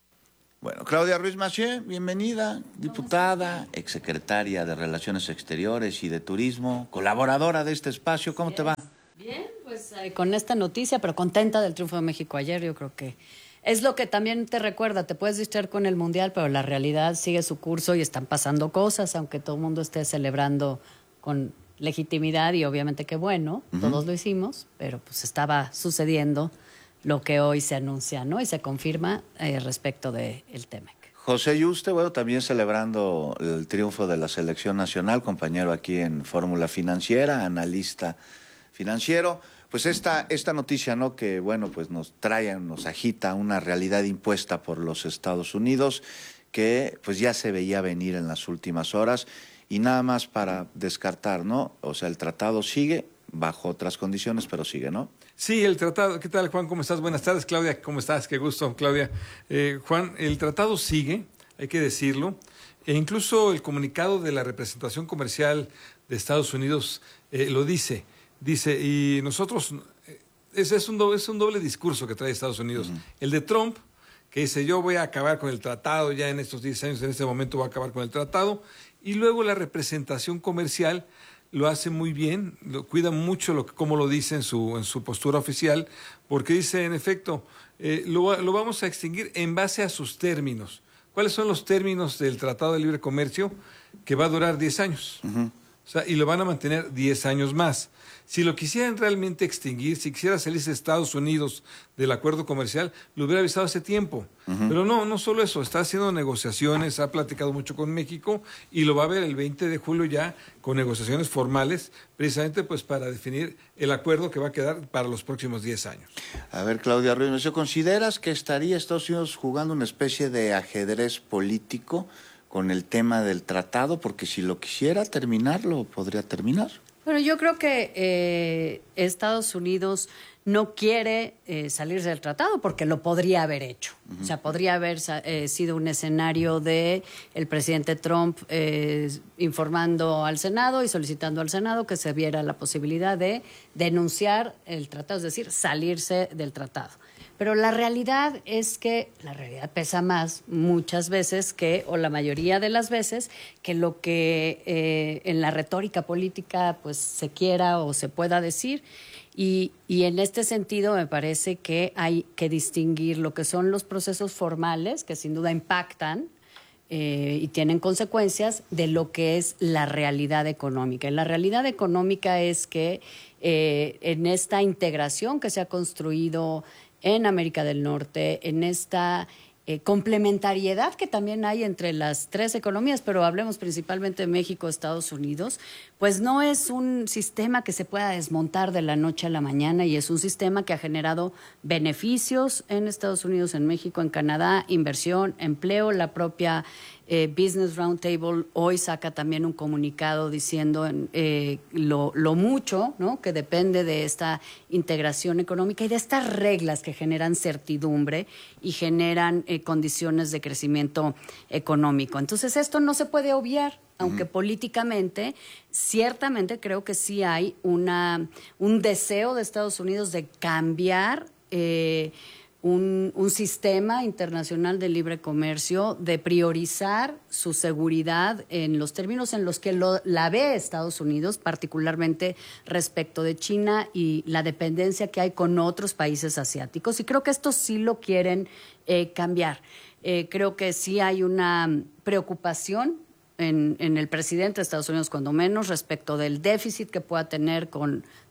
Bueno, Claudia Ruiz Massieu, bienvenida, diputada, exsecretaria de Relaciones Exteriores y de Turismo, colaboradora de este espacio. ¿Cómo te va?
Bien, pues eh, con esta noticia, pero contenta del triunfo de México ayer. Yo creo que es lo que también te recuerda, te puedes distraer con el Mundial, pero la realidad sigue su curso y están pasando cosas, aunque todo el mundo esté celebrando con legitimidad y obviamente qué bueno, uh-huh. Todos lo hicimos, pero pues estaba sucediendo lo que hoy se anuncia, ¿no? Y se confirma eh, respecto del T-MEC.
José Yuste, bueno, también celebrando el triunfo de la Selección Nacional, compañero aquí en Fórmula Financiera, analista financiero. Pues esta, esta noticia, ¿no? Que, bueno, pues nos trae, nos agita una realidad impuesta por los Estados Unidos que pues ya se veía venir en las últimas horas y nada más para descartar, ¿no? O sea, el tratado sigue bajo otras condiciones, pero sigue, ¿no?
Sí, el tratado. ¿Qué tal, Juan? ¿Cómo estás? Buenas tardes, Claudia. ¿Cómo estás? Qué gusto, Claudia. Eh, Juan, el tratado sigue, hay que decirlo. E incluso el comunicado de la representación comercial de Estados Unidos eh, lo dice. Dice, y nosotros, ese es un doble, es un doble discurso que trae Estados Unidos. Uh-huh. El de Trump, que dice, yo voy a acabar con el tratado, ya en estos diez años, en este momento voy a acabar con el tratado. Y luego la representación comercial lo hace muy bien, lo, cuida mucho lo, cómo lo dice en su, en su postura oficial, porque dice, en efecto, eh, lo, lo vamos a extinguir en base a sus términos. ¿Cuáles son los términos del Tratado de Libre Comercio? Que va a durar diez años. Uh-huh. O sea, y lo van a mantener diez años más. Si lo quisieran realmente extinguir, si quisiera salirse Estados Unidos del acuerdo comercial, lo hubiera avisado hace tiempo. Uh-huh. Pero no, no solo eso, está haciendo negociaciones, ha platicado mucho con México y lo va a ver el veinte de julio ya con negociaciones formales, precisamente pues para definir el acuerdo que va a quedar para los próximos diez años.
A ver, Claudia Ruiz, ¿consideras que estaría Estados Unidos jugando una especie de ajedrez político con el tema del tratado? Porque si lo quisiera terminar, lo podría terminar.
Bueno, yo creo que eh, Estados Unidos no quiere eh, salirse del tratado porque lo podría haber hecho. Uh-huh. O sea, podría haber eh, sido un escenario de el presidente Trump eh, informando al Senado y solicitando al Senado que se viera la posibilidad de denunciar el tratado, es decir, salirse del tratado. Pero la realidad es que la realidad pesa más muchas veces que, o la mayoría de las veces, que lo que eh, en la retórica política pues se quiera o se pueda decir. Y, y en este sentido me parece que hay que distinguir lo que son los procesos formales, que sin duda impactan eh, y tienen consecuencias, de lo que es la realidad económica. Y la realidad económica es que eh, en esta integración que se ha construido en América del Norte, en esta eh, complementariedad que también hay entre las tres economías, pero hablemos principalmente de México, Estados Unidos, pues no es un sistema que se pueda desmontar de la noche a la mañana y es un sistema que ha generado beneficios en Estados Unidos, en México, en Canadá, inversión, empleo. La propia Eh, Business Roundtable hoy saca también un comunicado diciendo eh, lo, lo mucho, ¿no?, que depende de esta integración económica y de estas reglas que generan certidumbre y generan eh, condiciones de crecimiento económico. Entonces esto no se puede obviar, aunque uh-huh. políticamente ciertamente creo que sí hay una, un deseo de Estados Unidos de cambiar eh, Un, un sistema internacional de libre comercio, de priorizar su seguridad en los términos en los que lo, la ve Estados Unidos, particularmente respecto de China y la dependencia que hay con otros países asiáticos. Y creo que esto sí lo quieren eh, cambiar. Eh, creo que sí hay una preocupación en, en el presidente de Estados Unidos, cuando menos, respecto del déficit que pueda tener con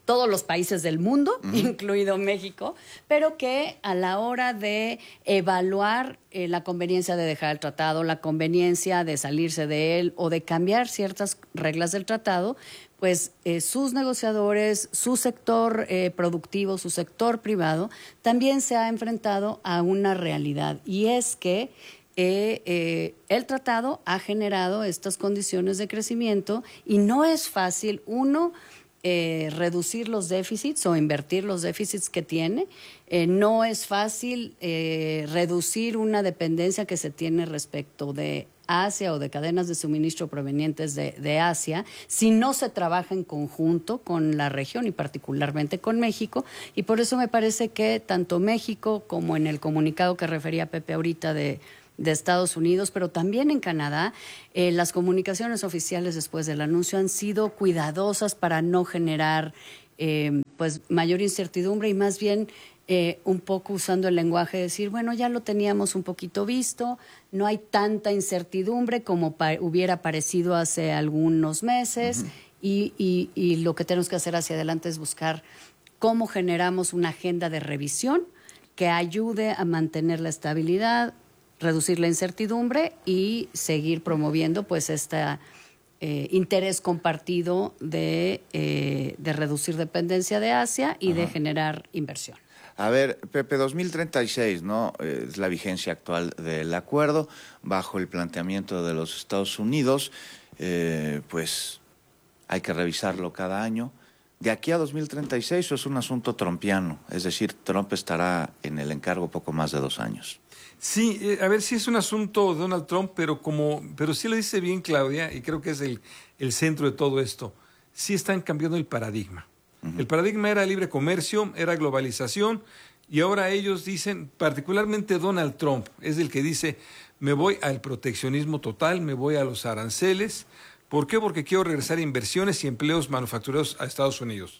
todos los países del mundo, uh-huh. incluido México, pero que a la hora de evaluar eh, la conveniencia de dejar el tratado, la conveniencia de salirse de él o de cambiar ciertas reglas del tratado, pues eh, sus negociadores, su sector eh, productivo, su sector privado, también se ha enfrentado a una realidad, y es que eh, eh, el tratado ha generado estas condiciones de crecimiento y no es fácil, uno, Eh, reducir los déficits o invertir los déficits que tiene. Eh, no es fácil eh, reducir una dependencia que se tiene respecto de Asia o de cadenas de suministro provenientes de, de Asia si no se trabaja en conjunto con la región y particularmente con México. Y por eso me parece que tanto México como en el comunicado que refería Pepe ahorita de de Estados Unidos, pero también en Canadá, eh, las comunicaciones oficiales después del anuncio han sido cuidadosas para no generar eh, pues mayor incertidumbre y más bien eh, un poco usando el lenguaje de decir, bueno, ya lo teníamos un poquito visto, no hay tanta incertidumbre como pa- hubiera parecido hace algunos meses, uh-huh. y, y, y lo que tenemos que hacer hacia adelante es buscar cómo generamos una agenda de revisión que ayude a mantener la estabilidad, reducir la incertidumbre y seguir promoviendo pues este eh, interés compartido de, eh, de reducir dependencia de Asia y Ajá. de generar inversión.
A ver, Pepe, dos mil treinta y seis, ¿no? Es la vigencia actual del acuerdo, bajo el planteamiento de los Estados Unidos, eh, pues hay que revisarlo cada año. De aquí a dos mil treinta y seis, eso es un asunto trumpiano, es decir, Trump estará en el encargo poco más de dos años.
Sí, eh, a ver si es un asunto de Donald Trump, pero como, pero sí lo dice bien Claudia, y creo que es el, el centro de todo esto. Sí están cambiando el paradigma. Uh-huh. El paradigma era libre comercio, era globalización, y ahora ellos dicen, particularmente Donald Trump, es el que dice, me voy al proteccionismo total, me voy a los aranceles. ¿Por qué? Porque quiero regresar a inversiones y empleos manufactureros a Estados Unidos.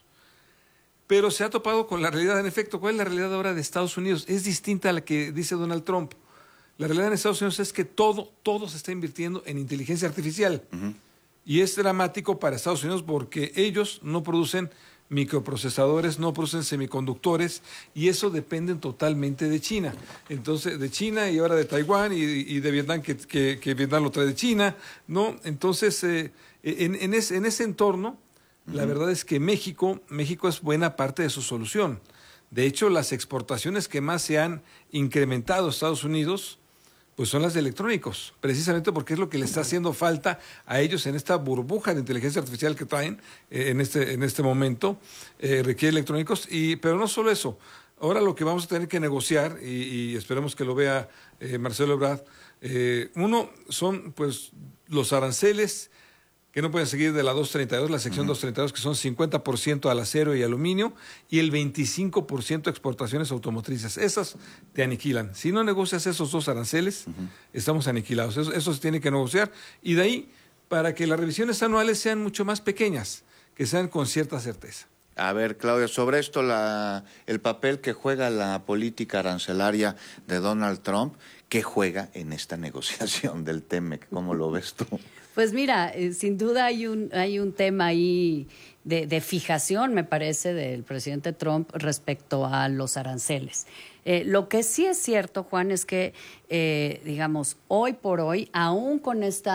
Pero se ha topado con la realidad, en efecto. ¿Cuál es la realidad ahora de Estados Unidos? Es distinta a la que dice Donald Trump. La realidad en Estados Unidos es que todo, todo se está invirtiendo en inteligencia artificial. Uh-huh. Y es dramático para Estados Unidos porque ellos no producen microprocesadores, no producen semiconductores, y eso depende totalmente de China. Entonces, de China y ahora de Taiwán y, y de Vietnam, que, que, que Vietnam lo trae de China, ¿no? Entonces, eh, en, en, ese, en ese entorno, la verdad es que México, México es buena parte de su solución. De hecho, las exportaciones que más se han incrementado a Estados Unidos, pues son las de electrónicos, precisamente porque es lo que le está haciendo falta a ellos en esta burbuja de inteligencia artificial que traen eh, en este en este momento, eh, requiere electrónicos, y pero no solo eso. Ahora lo que vamos a tener que negociar, y, y esperemos que lo vea eh, Marcelo Ebrard, eh, uno son pues los aranceles que no pueden seguir de la doscientos treinta y dos, la sección uh-huh. doscientos treinta y dos, que son cincuenta por ciento al acero y aluminio, y el veinticinco por ciento exportaciones automotrices. Esas te aniquilan. Si no negocias esos dos aranceles, uh-huh. estamos aniquilados. Eso, eso se tiene que negociar. Y de ahí, para que las revisiones anuales sean mucho más pequeñas, que sean con cierta certeza.
A ver, Claudia, sobre esto, la, el papel que juega la política arancelaria de Donald Trump, ¿qué juega en esta negociación del T M E C? ¿Cómo lo ves tú?
Pues mira, eh, sin duda hay un hay un tema ahí de, de fijación, me parece, del presidente Trump respecto a los aranceles. Eh, lo que sí es cierto, Juan, es que, eh, digamos, hoy por hoy, aún con este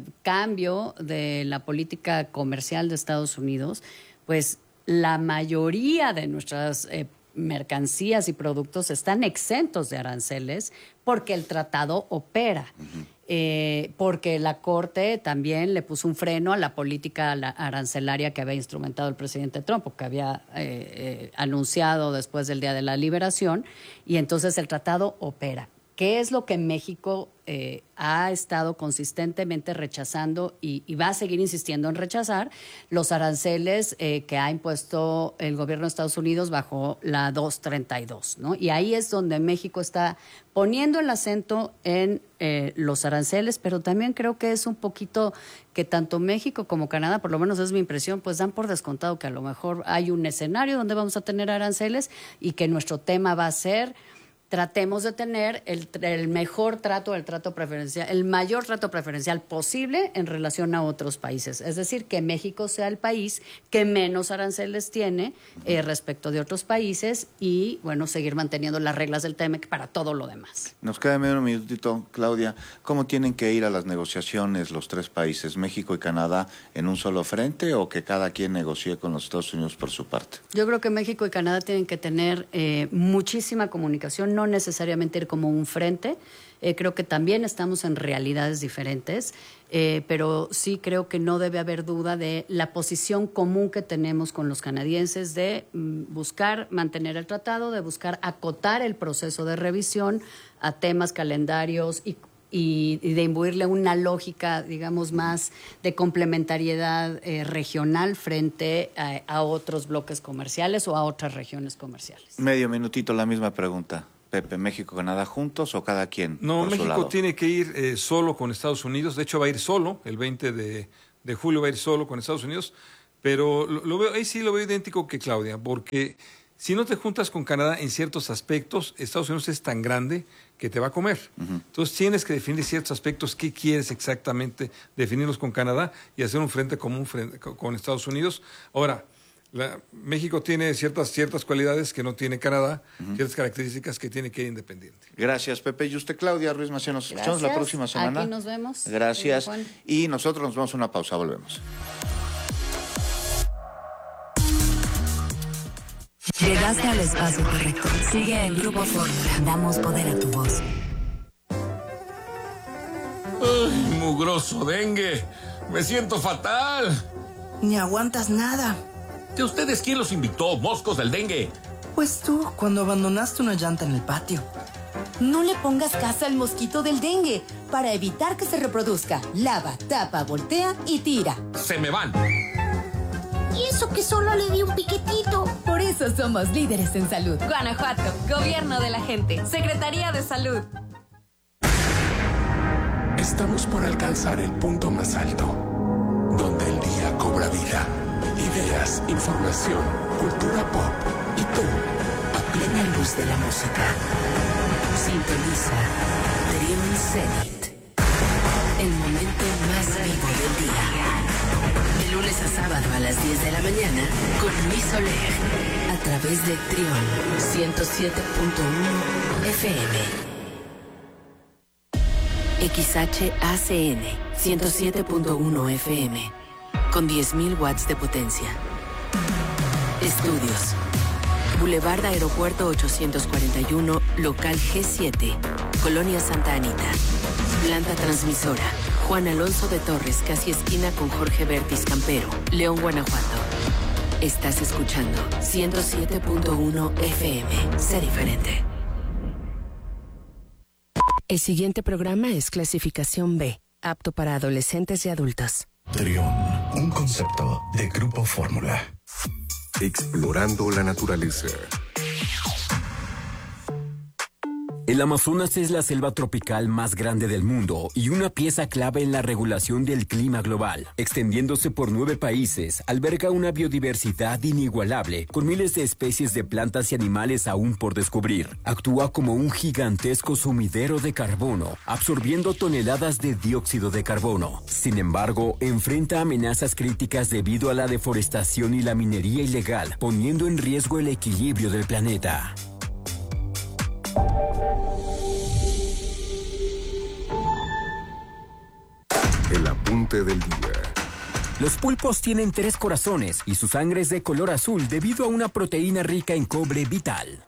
cambio de la política comercial de Estados Unidos, pues la mayoría de nuestras eh, mercancías y productos están exentos de aranceles porque el tratado opera. Uh-huh. Eh, porque la Corte también le puso un freno a la política arancelaria que había instrumentado el presidente Trump, o que había eh, eh, anunciado después del Día de la Liberación, y entonces el tratado opera. ¿Qué es lo que México eh, ha estado consistentemente rechazando y, y va a seguir insistiendo en rechazar? Los aranceles eh, que ha impuesto el gobierno de Estados Unidos bajo la doscientos treinta y dos, ¿no? Y ahí es donde México está poniendo el acento en eh, los aranceles, pero también creo que es un poquito que tanto México como Canadá, por lo menos es mi impresión, pues dan por descontado que a lo mejor hay un escenario donde vamos a tener aranceles y que nuestro tema va a ser tratemos de tener el, el mejor trato, el trato preferencial, el mayor trato preferencial posible en relación a otros países. Es decir, que México sea el país que menos aranceles tiene eh, respecto de otros países y, bueno, seguir manteniendo las reglas del T M E C para todo lo demás.
Nos queda medio un minutito, Claudia. ¿Cómo tienen que ir a las negociaciones los tres países, México y Canadá, en un solo frente o que cada quien negocie con los Estados Unidos por su parte?
Yo creo que México y Canadá tienen que tener eh, muchísima comunicación, no necesariamente ir como un frente. Eh, creo que también estamos en realidades diferentes, eh, pero sí creo que no debe haber duda de la posición común que tenemos con los canadienses de mm, buscar mantener el tratado, de buscar acotar el proceso de revisión a temas, calendarios y Y, y de imbuirle una lógica, digamos, más de complementariedad eh, regional frente a, a otros bloques comerciales o a otras regiones comerciales.
Medio minutito, la misma pregunta. Pepe, ¿México y Canadá juntos o cada quien
No,
por su
México
lado?
tiene que ir eh, solo con Estados Unidos. De hecho, va a ir solo, el veinte de julio va a ir solo con Estados Unidos. Pero lo, lo veo, ahí sí lo veo idéntico que Claudia, porque si no te juntas con Canadá en ciertos aspectos, Estados Unidos es tan grande que te va a comer. Uh-huh. Entonces tienes que definir ciertos aspectos, qué quieres exactamente, definirlos con Canadá y hacer un frente común frente, con Estados Unidos. Ahora, la, México tiene ciertas, ciertas cualidades que no tiene Canadá, uh-huh. ciertas características que tiene que ir independiente.
Gracias, Pepe. Y usted, Claudia Ruiz Massieu, nos escuchamos la próxima semana.
Aquí nos vemos.
Gracias. Y nosotros nos vamos a una pausa, volvemos.
Llegaste al espacio correcto. Sigue el Grupo Fórmula. Damos poder a tu voz.
¡Ay, mugroso dengue! ¡Me siento fatal!
Ni aguantas nada.
¿De ustedes quién los invitó, moscos del dengue?
Pues tú, cuando abandonaste una llanta en el patio.
No le pongas casa al mosquito del dengue. Para evitar que se reproduzca, lava, tapa, voltea y tira.
¡Se me van!
Y eso que solo le di un piquetito. Por eso somos líderes en salud. Guanajuato, Gobierno de la Gente, Secretaría de Salud.
Estamos por alcanzar el punto más alto, donde el día cobra vida. Ideas, información, cultura pop y tú, a plena luz de la música.
Sintoniza Dream Zenith, el momento más vivo del día. De lunes a sábado a las diez de la mañana con Luis Soler, a través de Trión ciento siete punto uno F M. X H A C N ciento siete punto uno F M, con diez mil watts de potencia. Estudios: Boulevard Aeropuerto ochocientos cuarenta y uno, local G siete, Colonia Santa Anita. Planta transmisora: Juan Alonso de Torres, casi esquina con Jorge Bertis Campero, León, Guanajuato. Estás escuchando ciento siete punto uno F M. Sé diferente. El siguiente programa es clasificación B, apto para adolescentes y adultos.
Trión, un concepto de Grupo Fórmula. Explorando la naturaleza.
El Amazonas es la selva tropical más grande del mundo y una pieza clave en la regulación del clima global. Extendiéndose por nueve países, alberga una biodiversidad inigualable, con miles de especies de plantas y animales aún por descubrir. Actúa como un gigantesco sumidero de carbono, absorbiendo toneladas de dióxido de carbono. Sin embargo, enfrenta amenazas críticas debido a la deforestación y la minería ilegal, poniendo en riesgo el equilibrio del planeta.
El apunte del día.
Los pulpos tienen tres corazones y su sangre es de color azul debido a una proteína rica en cobre vital.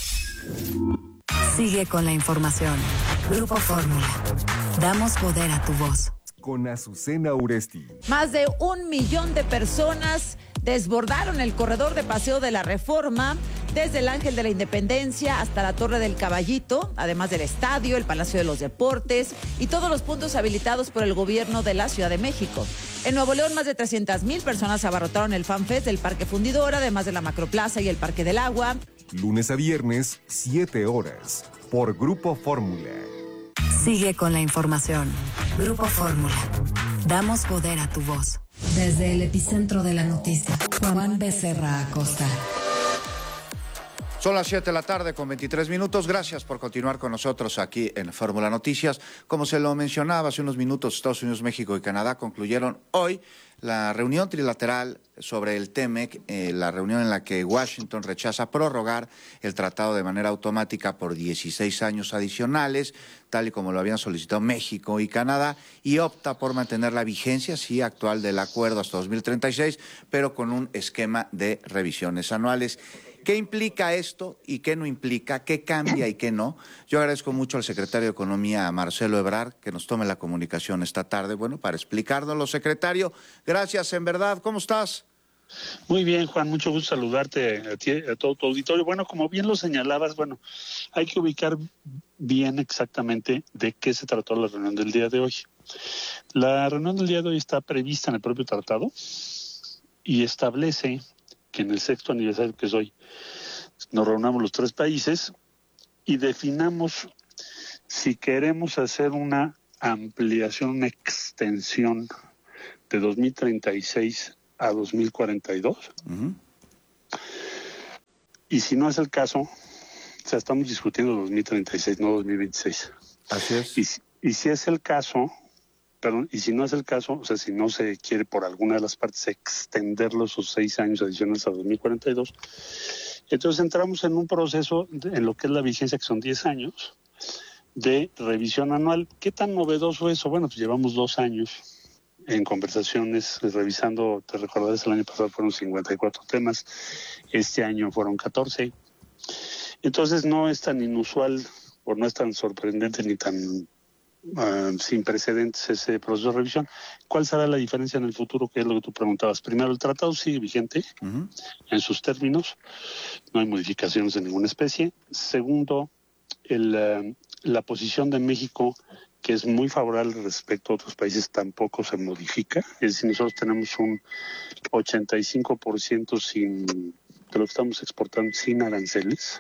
Sigue con la información. Grupo Fórmula. Damos poder a tu voz.
Con Azucena Uresti.
Más de un millón de personas desbordaron el corredor de Paseo de la Reforma, desde el Ángel de la Independencia hasta la Torre del Caballito, además del estadio, el Palacio de los Deportes y todos los puntos habilitados por el gobierno de la Ciudad de México. En Nuevo León, más de trescientas mil personas abarrotaron el FanFest del Parque Fundidor, además de la Macroplaza y el Parque del Agua.
Lunes a viernes, siete horas, por Grupo Fórmula.
Sigue con la información. Grupo Fórmula. Damos poder a tu voz. Desde el epicentro de la noticia, Juan Becerra Acosta.
Son las siete de la tarde con veintitrés minutos. Gracias por continuar con nosotros aquí en Fórmula Noticias. Como se lo mencionaba hace unos minutos, Estados Unidos, México y Canadá concluyeron hoy la reunión trilateral sobre el T M E C, eh, la reunión en la que Washington rechaza prorrogar el tratado de manera automática por dieciséis años adicionales, tal y como lo habían solicitado México y Canadá, y opta por mantener la vigencia, sí, actual del acuerdo hasta dos mil treinta y seis, pero con un esquema de revisiones anuales. ¿Qué implica esto y qué no implica? ¿Qué cambia y qué no? Yo agradezco mucho al secretario de Economía, Marcelo Ebrard, que nos tome la comunicación esta tarde, bueno, para explicárnoslo. Secretario, gracias, en verdad. ¿Cómo estás?
Muy bien, Juan, mucho gusto saludarte a ti, a todo tu auditorio. Bueno, como bien lo señalabas, bueno, hay que ubicar bien exactamente de qué se trató la reunión del día de hoy. La reunión del día de hoy está prevista en el propio tratado y establece que en el sexto aniversario, que es hoy, nos reunamos los tres países y definamos si queremos hacer una ampliación, una extensión de dos mil treinta y seis a dos mil cuarenta y dos. Uh-huh. Y si no es el caso, o sea, estamos discutiendo dos mil treinta y seis, no dos mil veintiséis.
Así es.
Y, y si es el caso, perdón, y si no es el caso, o sea, si no se quiere por alguna de las partes extender los seis años adicionales a dos mil cuarenta y dos, entonces entramos en un proceso de, en lo que es la vigencia, que son diez años, de revisión anual. ¿Qué tan novedoso es eso? Bueno, pues llevamos dos años en conversaciones, revisando, te recordarás, el año pasado fueron cincuenta y cuatro temas, este año fueron catorce. Entonces no es tan inusual, o no es tan sorprendente ni tan Uh, sin precedentes ese proceso de revisión. ¿Cuál será la diferencia en el futuro? Que es lo que tú preguntabas. Primero, el tratado sigue vigente uh-huh. en sus términos, no hay modificaciones de ninguna especie. Segundo, el, uh, la posición de México, que es muy favorable respecto a otros países, tampoco se modifica. Es decir, nosotros tenemos un ochenta y cinco por ciento sin, de lo que estamos exportando sin aranceles,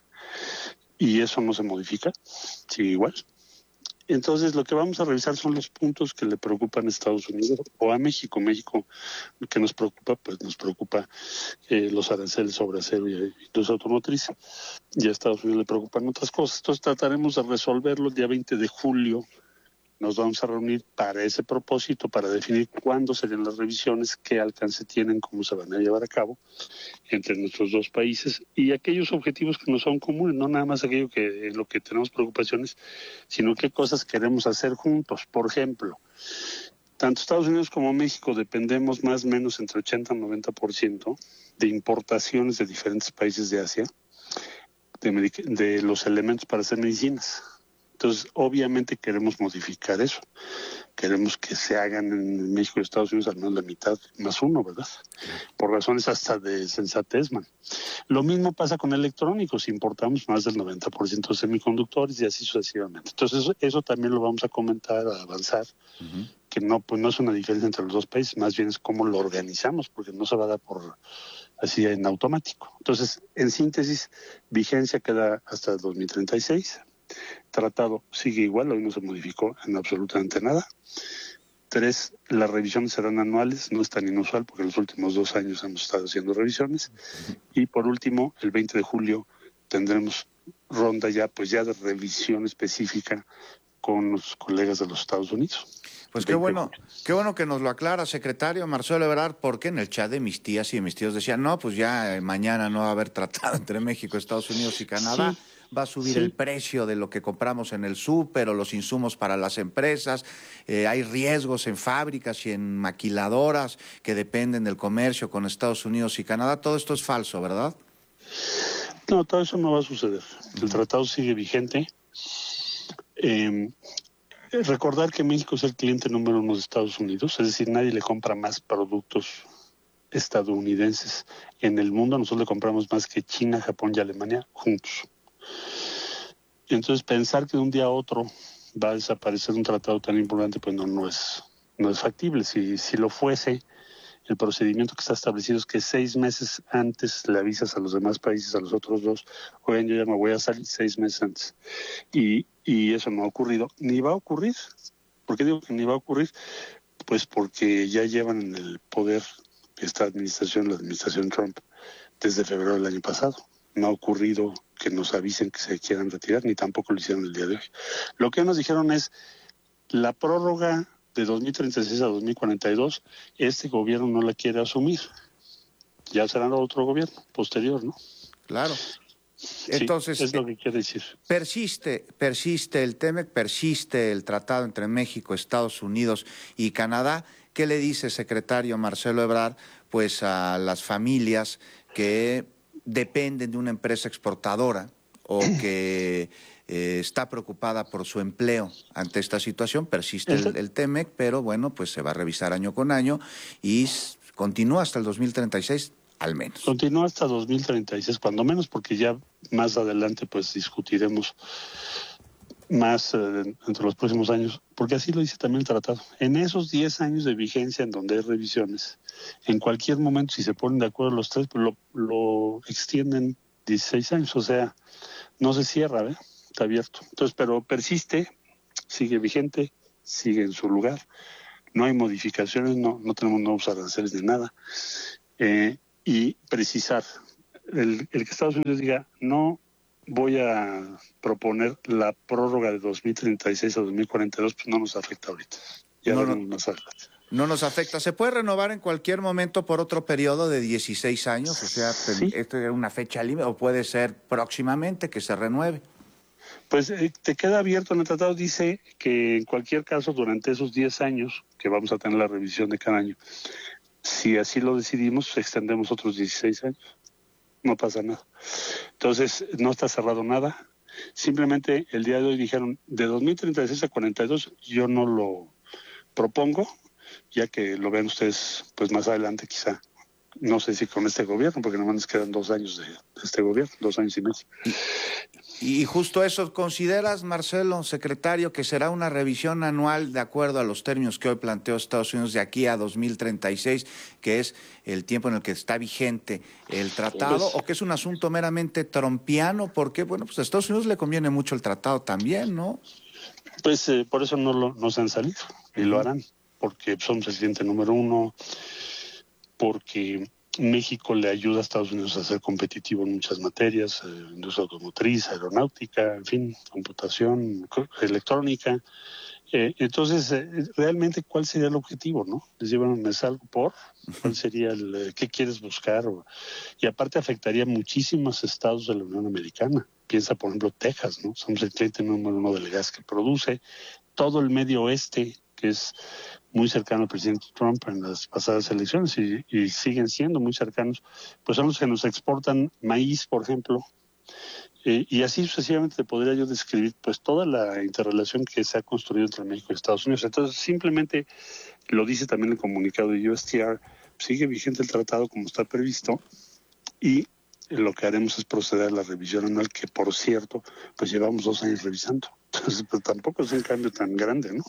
y eso no se modifica, sigue igual. Entonces, lo que vamos a revisar son los puntos que le preocupan a Estados Unidos o a México. México, lo que nos preocupa, pues nos preocupa eh, los aranceles sobre acero y industria automotriz. Y a Estados Unidos le preocupan otras cosas. Entonces, trataremos de resolverlo el día veinte de julio. Nos vamos a reunir para ese propósito, para definir cuándo serían las revisiones, qué alcance tienen, cómo se van a llevar a cabo entre nuestros dos países y aquellos objetivos que nos son comunes, no nada más aquello que en lo que tenemos preocupaciones, sino qué cosas queremos hacer juntos. Por ejemplo, tanto Estados Unidos como México dependemos más o menos entre ochenta y noventa por ciento de importaciones de diferentes países de Asia, de, medic- de los elementos para hacer medicinas. Entonces, obviamente queremos modificar eso. Queremos que se hagan en México y Estados Unidos al menos la mitad más uno, ¿verdad? Por razones hasta de sensatez, man. Lo mismo pasa con electrónicos. Importamos más del noventa por ciento de semiconductores y así sucesivamente. Entonces, eso, eso también lo vamos a comentar, a avanzar. Uh-huh. Que no, pues no es una diferencia entre los dos países, más bien es cómo lo organizamos, porque no se va a dar por así en automático. Entonces, en síntesis, vigencia queda hasta el dos mil treinta y seis. Tratado sigue igual, hoy no se modificó en absolutamente nada. Tres, las revisiones serán anuales, no es tan inusual porque en los últimos dos años hemos estado haciendo revisiones. Y por último, el veinte de julio tendremos ronda ya, pues ya de revisión específica con los colegas de los Estados Unidos.
Pues qué bueno, qué bueno que nos lo aclara, secretario Marcelo Ebrard, porque en el chat de mis tías y de mis tíos decían, no, pues ya eh, mañana no va a haber tratado entre México, Estados Unidos y Canadá. Sí. Va a subir sí. el precio de lo que compramos en el súper o los insumos para las empresas. Eh, hay riesgos en fábricas y en maquiladoras que dependen del comercio con Estados Unidos y Canadá. Todo esto es falso, ¿verdad?
No, todo eso no va a suceder. El tratado sigue vigente. Eh, recordar que México es el cliente número uno de Estados Unidos, es decir, nadie le compra más productos estadounidenses en el mundo. Nosotros le compramos más que China, Japón y Alemania juntos. Entonces, pensar que de un día a otro va a desaparecer un tratado tan importante, pues no, no es no es factible. Si, si lo fuese, el procedimiento que está establecido es que seis meses antes le avisas a los demás países, a los otros dos, oigan, yo ya me voy a salir seis meses antes. Y, y eso no ha ocurrido, ni va a ocurrir. ¿Por qué digo que ni va a ocurrir? Pues porque ya llevan en el poder esta administración, la administración Trump, desde febrero del año pasado. no ha ocurrido que nos avisen que se quieran retirar, ni tampoco lo hicieron el día de hoy. Lo que nos dijeron es la prórroga de dos mil treinta y seis a dos mil cuarenta y dos, este gobierno no la quiere asumir. Ya será otro gobierno posterior, ¿no?
Claro. Entonces,
sí, es lo que quiere decir.
Persiste, persiste el TEMEC, persiste el tratado entre México, Estados Unidos y Canadá. ¿Qué le dice, secretario Marcelo Ebrard, pues a las familias que dependen de una empresa exportadora o que eh, está preocupada por su empleo ante esta situación? Persiste el, el TEMEC, pero bueno, pues se va a revisar año con año y continúa hasta el dos mil treinta y seis. Al menos.
Continúa hasta dos mil treinta y seis, cuando menos, porque ya más adelante pues discutiremos más eh, entre los próximos años, porque así lo dice también el tratado. En esos diez años de vigencia en donde hay revisiones, en cualquier momento, si se ponen de acuerdo los tres, pues lo, lo extienden dieciséis años, o sea, no se cierra, ¿ve? Está abierto. Entonces, pero persiste, sigue vigente, sigue en su lugar, no hay modificaciones, no, no tenemos nuevos aranceles ni nada. Eh, y precisar, el, el que Estados Unidos diga, no voy a proponer la prórroga de dos mil treinta y seis a dos mil cuarenta y dos, pues no nos afecta ahorita. Ya
no,
no,
no,
más adelante.
No nos afecta. ¿Se puede renovar en cualquier momento por otro periodo de dieciséis años? O sea, sí. ¿Esto es una fecha límite o puede ser próximamente que se renueve?
Pues eh, te queda abierto en el tratado, dice que en cualquier caso durante esos diez años, que vamos a tener la revisión de cada año, si así lo decidimos, extendemos otros dieciséis años. No pasa nada. Entonces, no está cerrado nada. Simplemente el día de hoy dijeron, de dos mil treinta y seis a cuarenta y dos, yo no lo propongo, ya que lo vean ustedes pues más adelante quizá. No sé si con este gobierno, porque nomás nos quedan dos años de, de este gobierno, dos años y medio.
Y justo eso, ¿consideras, Marcelo, secretario, que será una revisión anual de acuerdo a los términos que hoy planteó Estados Unidos de aquí a dos mil treinta y seis, que es el tiempo en el que está vigente el tratado, pues, o que es un asunto meramente trompiano? Porque, bueno, pues a Estados Unidos le conviene mucho el tratado también, ¿no?
Pues eh, por eso no, lo, no se han salido, y lo harán, porque somos el cliente número uno, porque México le ayuda a Estados Unidos a ser competitivo en muchas materias, eh, industria automotriz, aeronáutica, en fin, computación, electrónica. Eh, entonces, eh, realmente, ¿cuál sería el objetivo, no? Les digo, bueno, me salgo por, ¿cuál sería el, eh, qué quieres buscar? O, y aparte afectaría muchísimos estados de la Unión Americana. Piensa, por ejemplo, Texas, ¿no? Somos el cliente número uno del gas que produce. Todo el medio oeste, que es muy cercano al presidente Trump en las pasadas elecciones y, y siguen siendo muy cercanos, pues son los que nos exportan maíz, por ejemplo, eh, y así sucesivamente podría yo describir pues toda la interrelación que se ha construido entre México y Estados Unidos. Entonces simplemente lo dice también el comunicado de U S T R, sigue vigente el tratado como está previsto y lo que haremos es proceder a la revisión anual, que por cierto, pues llevamos dos años revisando. Entonces, pues tampoco es un cambio tan grande, ¿no?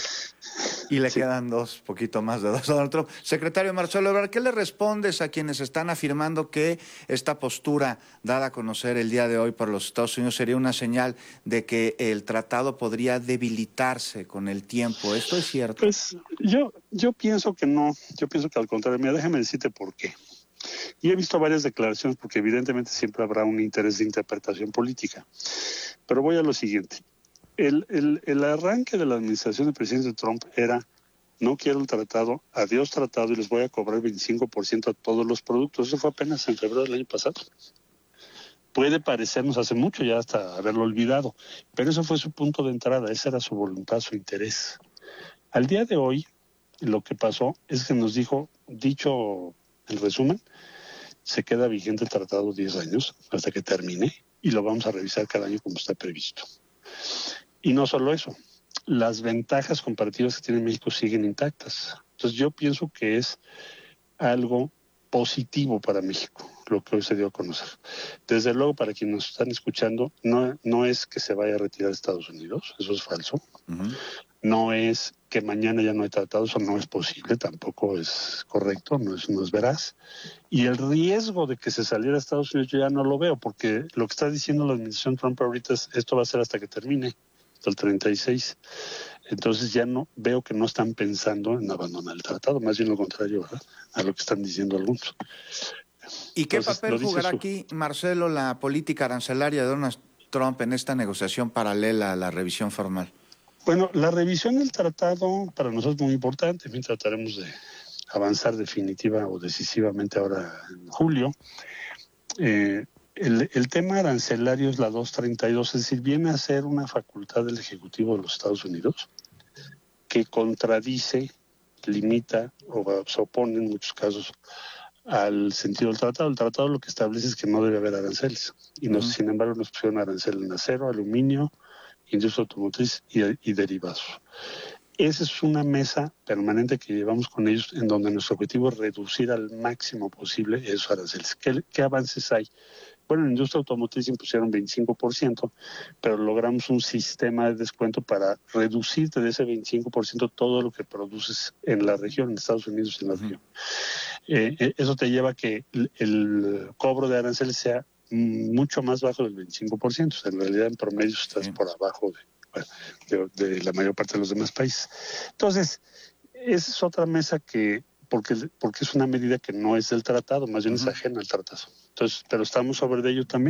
Y le sí. quedan dos, poquito más de dos a Donald Trump. Secretario Marcelo Ebrard, ¿qué le respondes a quienes están afirmando que esta postura dada a conocer el día de hoy por los Estados Unidos sería una señal de que el tratado podría debilitarse con el tiempo? ¿Esto es cierto?
Pues yo, yo pienso que no, yo pienso que al contrario. Mira, déjame decirte por qué. Y he visto varias declaraciones porque evidentemente siempre habrá un interés de interpretación política. Pero voy a lo siguiente. El, el, el arranque de la administración del presidente Trump era, no quiero el tratado, adiós tratado y les voy a cobrar veinticinco por ciento a todos los productos. Eso fue apenas en febrero del año pasado. Puede parecernos hace mucho ya hasta haberlo olvidado, pero eso fue su punto de entrada, esa era su voluntad, su interés. Al día de hoy, lo que pasó es que nos dijo, dicho en resumen, se queda vigente el tratado diez años hasta que termine y lo vamos a revisar cada año como está previsto. Y no solo eso, las ventajas comparativas que tiene México siguen intactas. Entonces yo pienso que es algo positivo para México, lo que hoy se dio a conocer. Desde luego, para quienes nos están escuchando, no, no es que se vaya a retirar de Estados Unidos, eso es falso. Uh-huh. No es que mañana ya no hay tratado, eso no es posible, tampoco es correcto, no es, no es veraz. Y el riesgo de que se saliera a Estados Unidos yo ya no lo veo, porque lo que está diciendo la administración Trump ahorita es esto va a ser hasta que termine, hasta el treinta y seis. Entonces ya no veo que no están pensando en abandonar el tratado, más bien lo contrario, ¿verdad?, a lo que están diciendo algunos.
¿Y qué
Entonces,
papel
lo dice
jugará
su-
aquí, Marcelo, la política arancelaria de Donald Trump en esta negociación paralela a la revisión formal?
Bueno, la revisión del tratado para nosotros es muy importante. En fin, trataremos de avanzar definitiva o decisivamente ahora en julio. Eh, el, el tema arancelario es la doscientos treinta y dos, es decir, viene a ser una facultad del Ejecutivo de los Estados Unidos que contradice, limita o se opone en muchos casos al sentido del tratado. El tratado lo que establece es que no debe haber aranceles y nos, uh-huh. sin embargo nos pusieron arancel en acero, aluminio, industria automotriz y, y derivados. Esa es una mesa permanente que llevamos con ellos en donde nuestro objetivo es reducir al máximo posible esos aranceles. ¿Qué, qué avances hay? Bueno, en la industria automotriz impusieron veinticinco por ciento, pero logramos un sistema de descuento para reducirte de ese veinticinco por ciento todo lo que produces en la región, en Estados Unidos y en la región. Eh, eso te lleva a que el, el cobro de aranceles sea mucho más bajo del veinticinco por ciento. O sea, en realidad, en promedio estás por abajo de, bueno, de, de la mayor parte de los demás países. Entonces, esa es otra mesa que porque, porque es una medida que no es del tratado, más bien uh-huh. es ajena al tratado. Entonces, pero estamos sobre de ello también.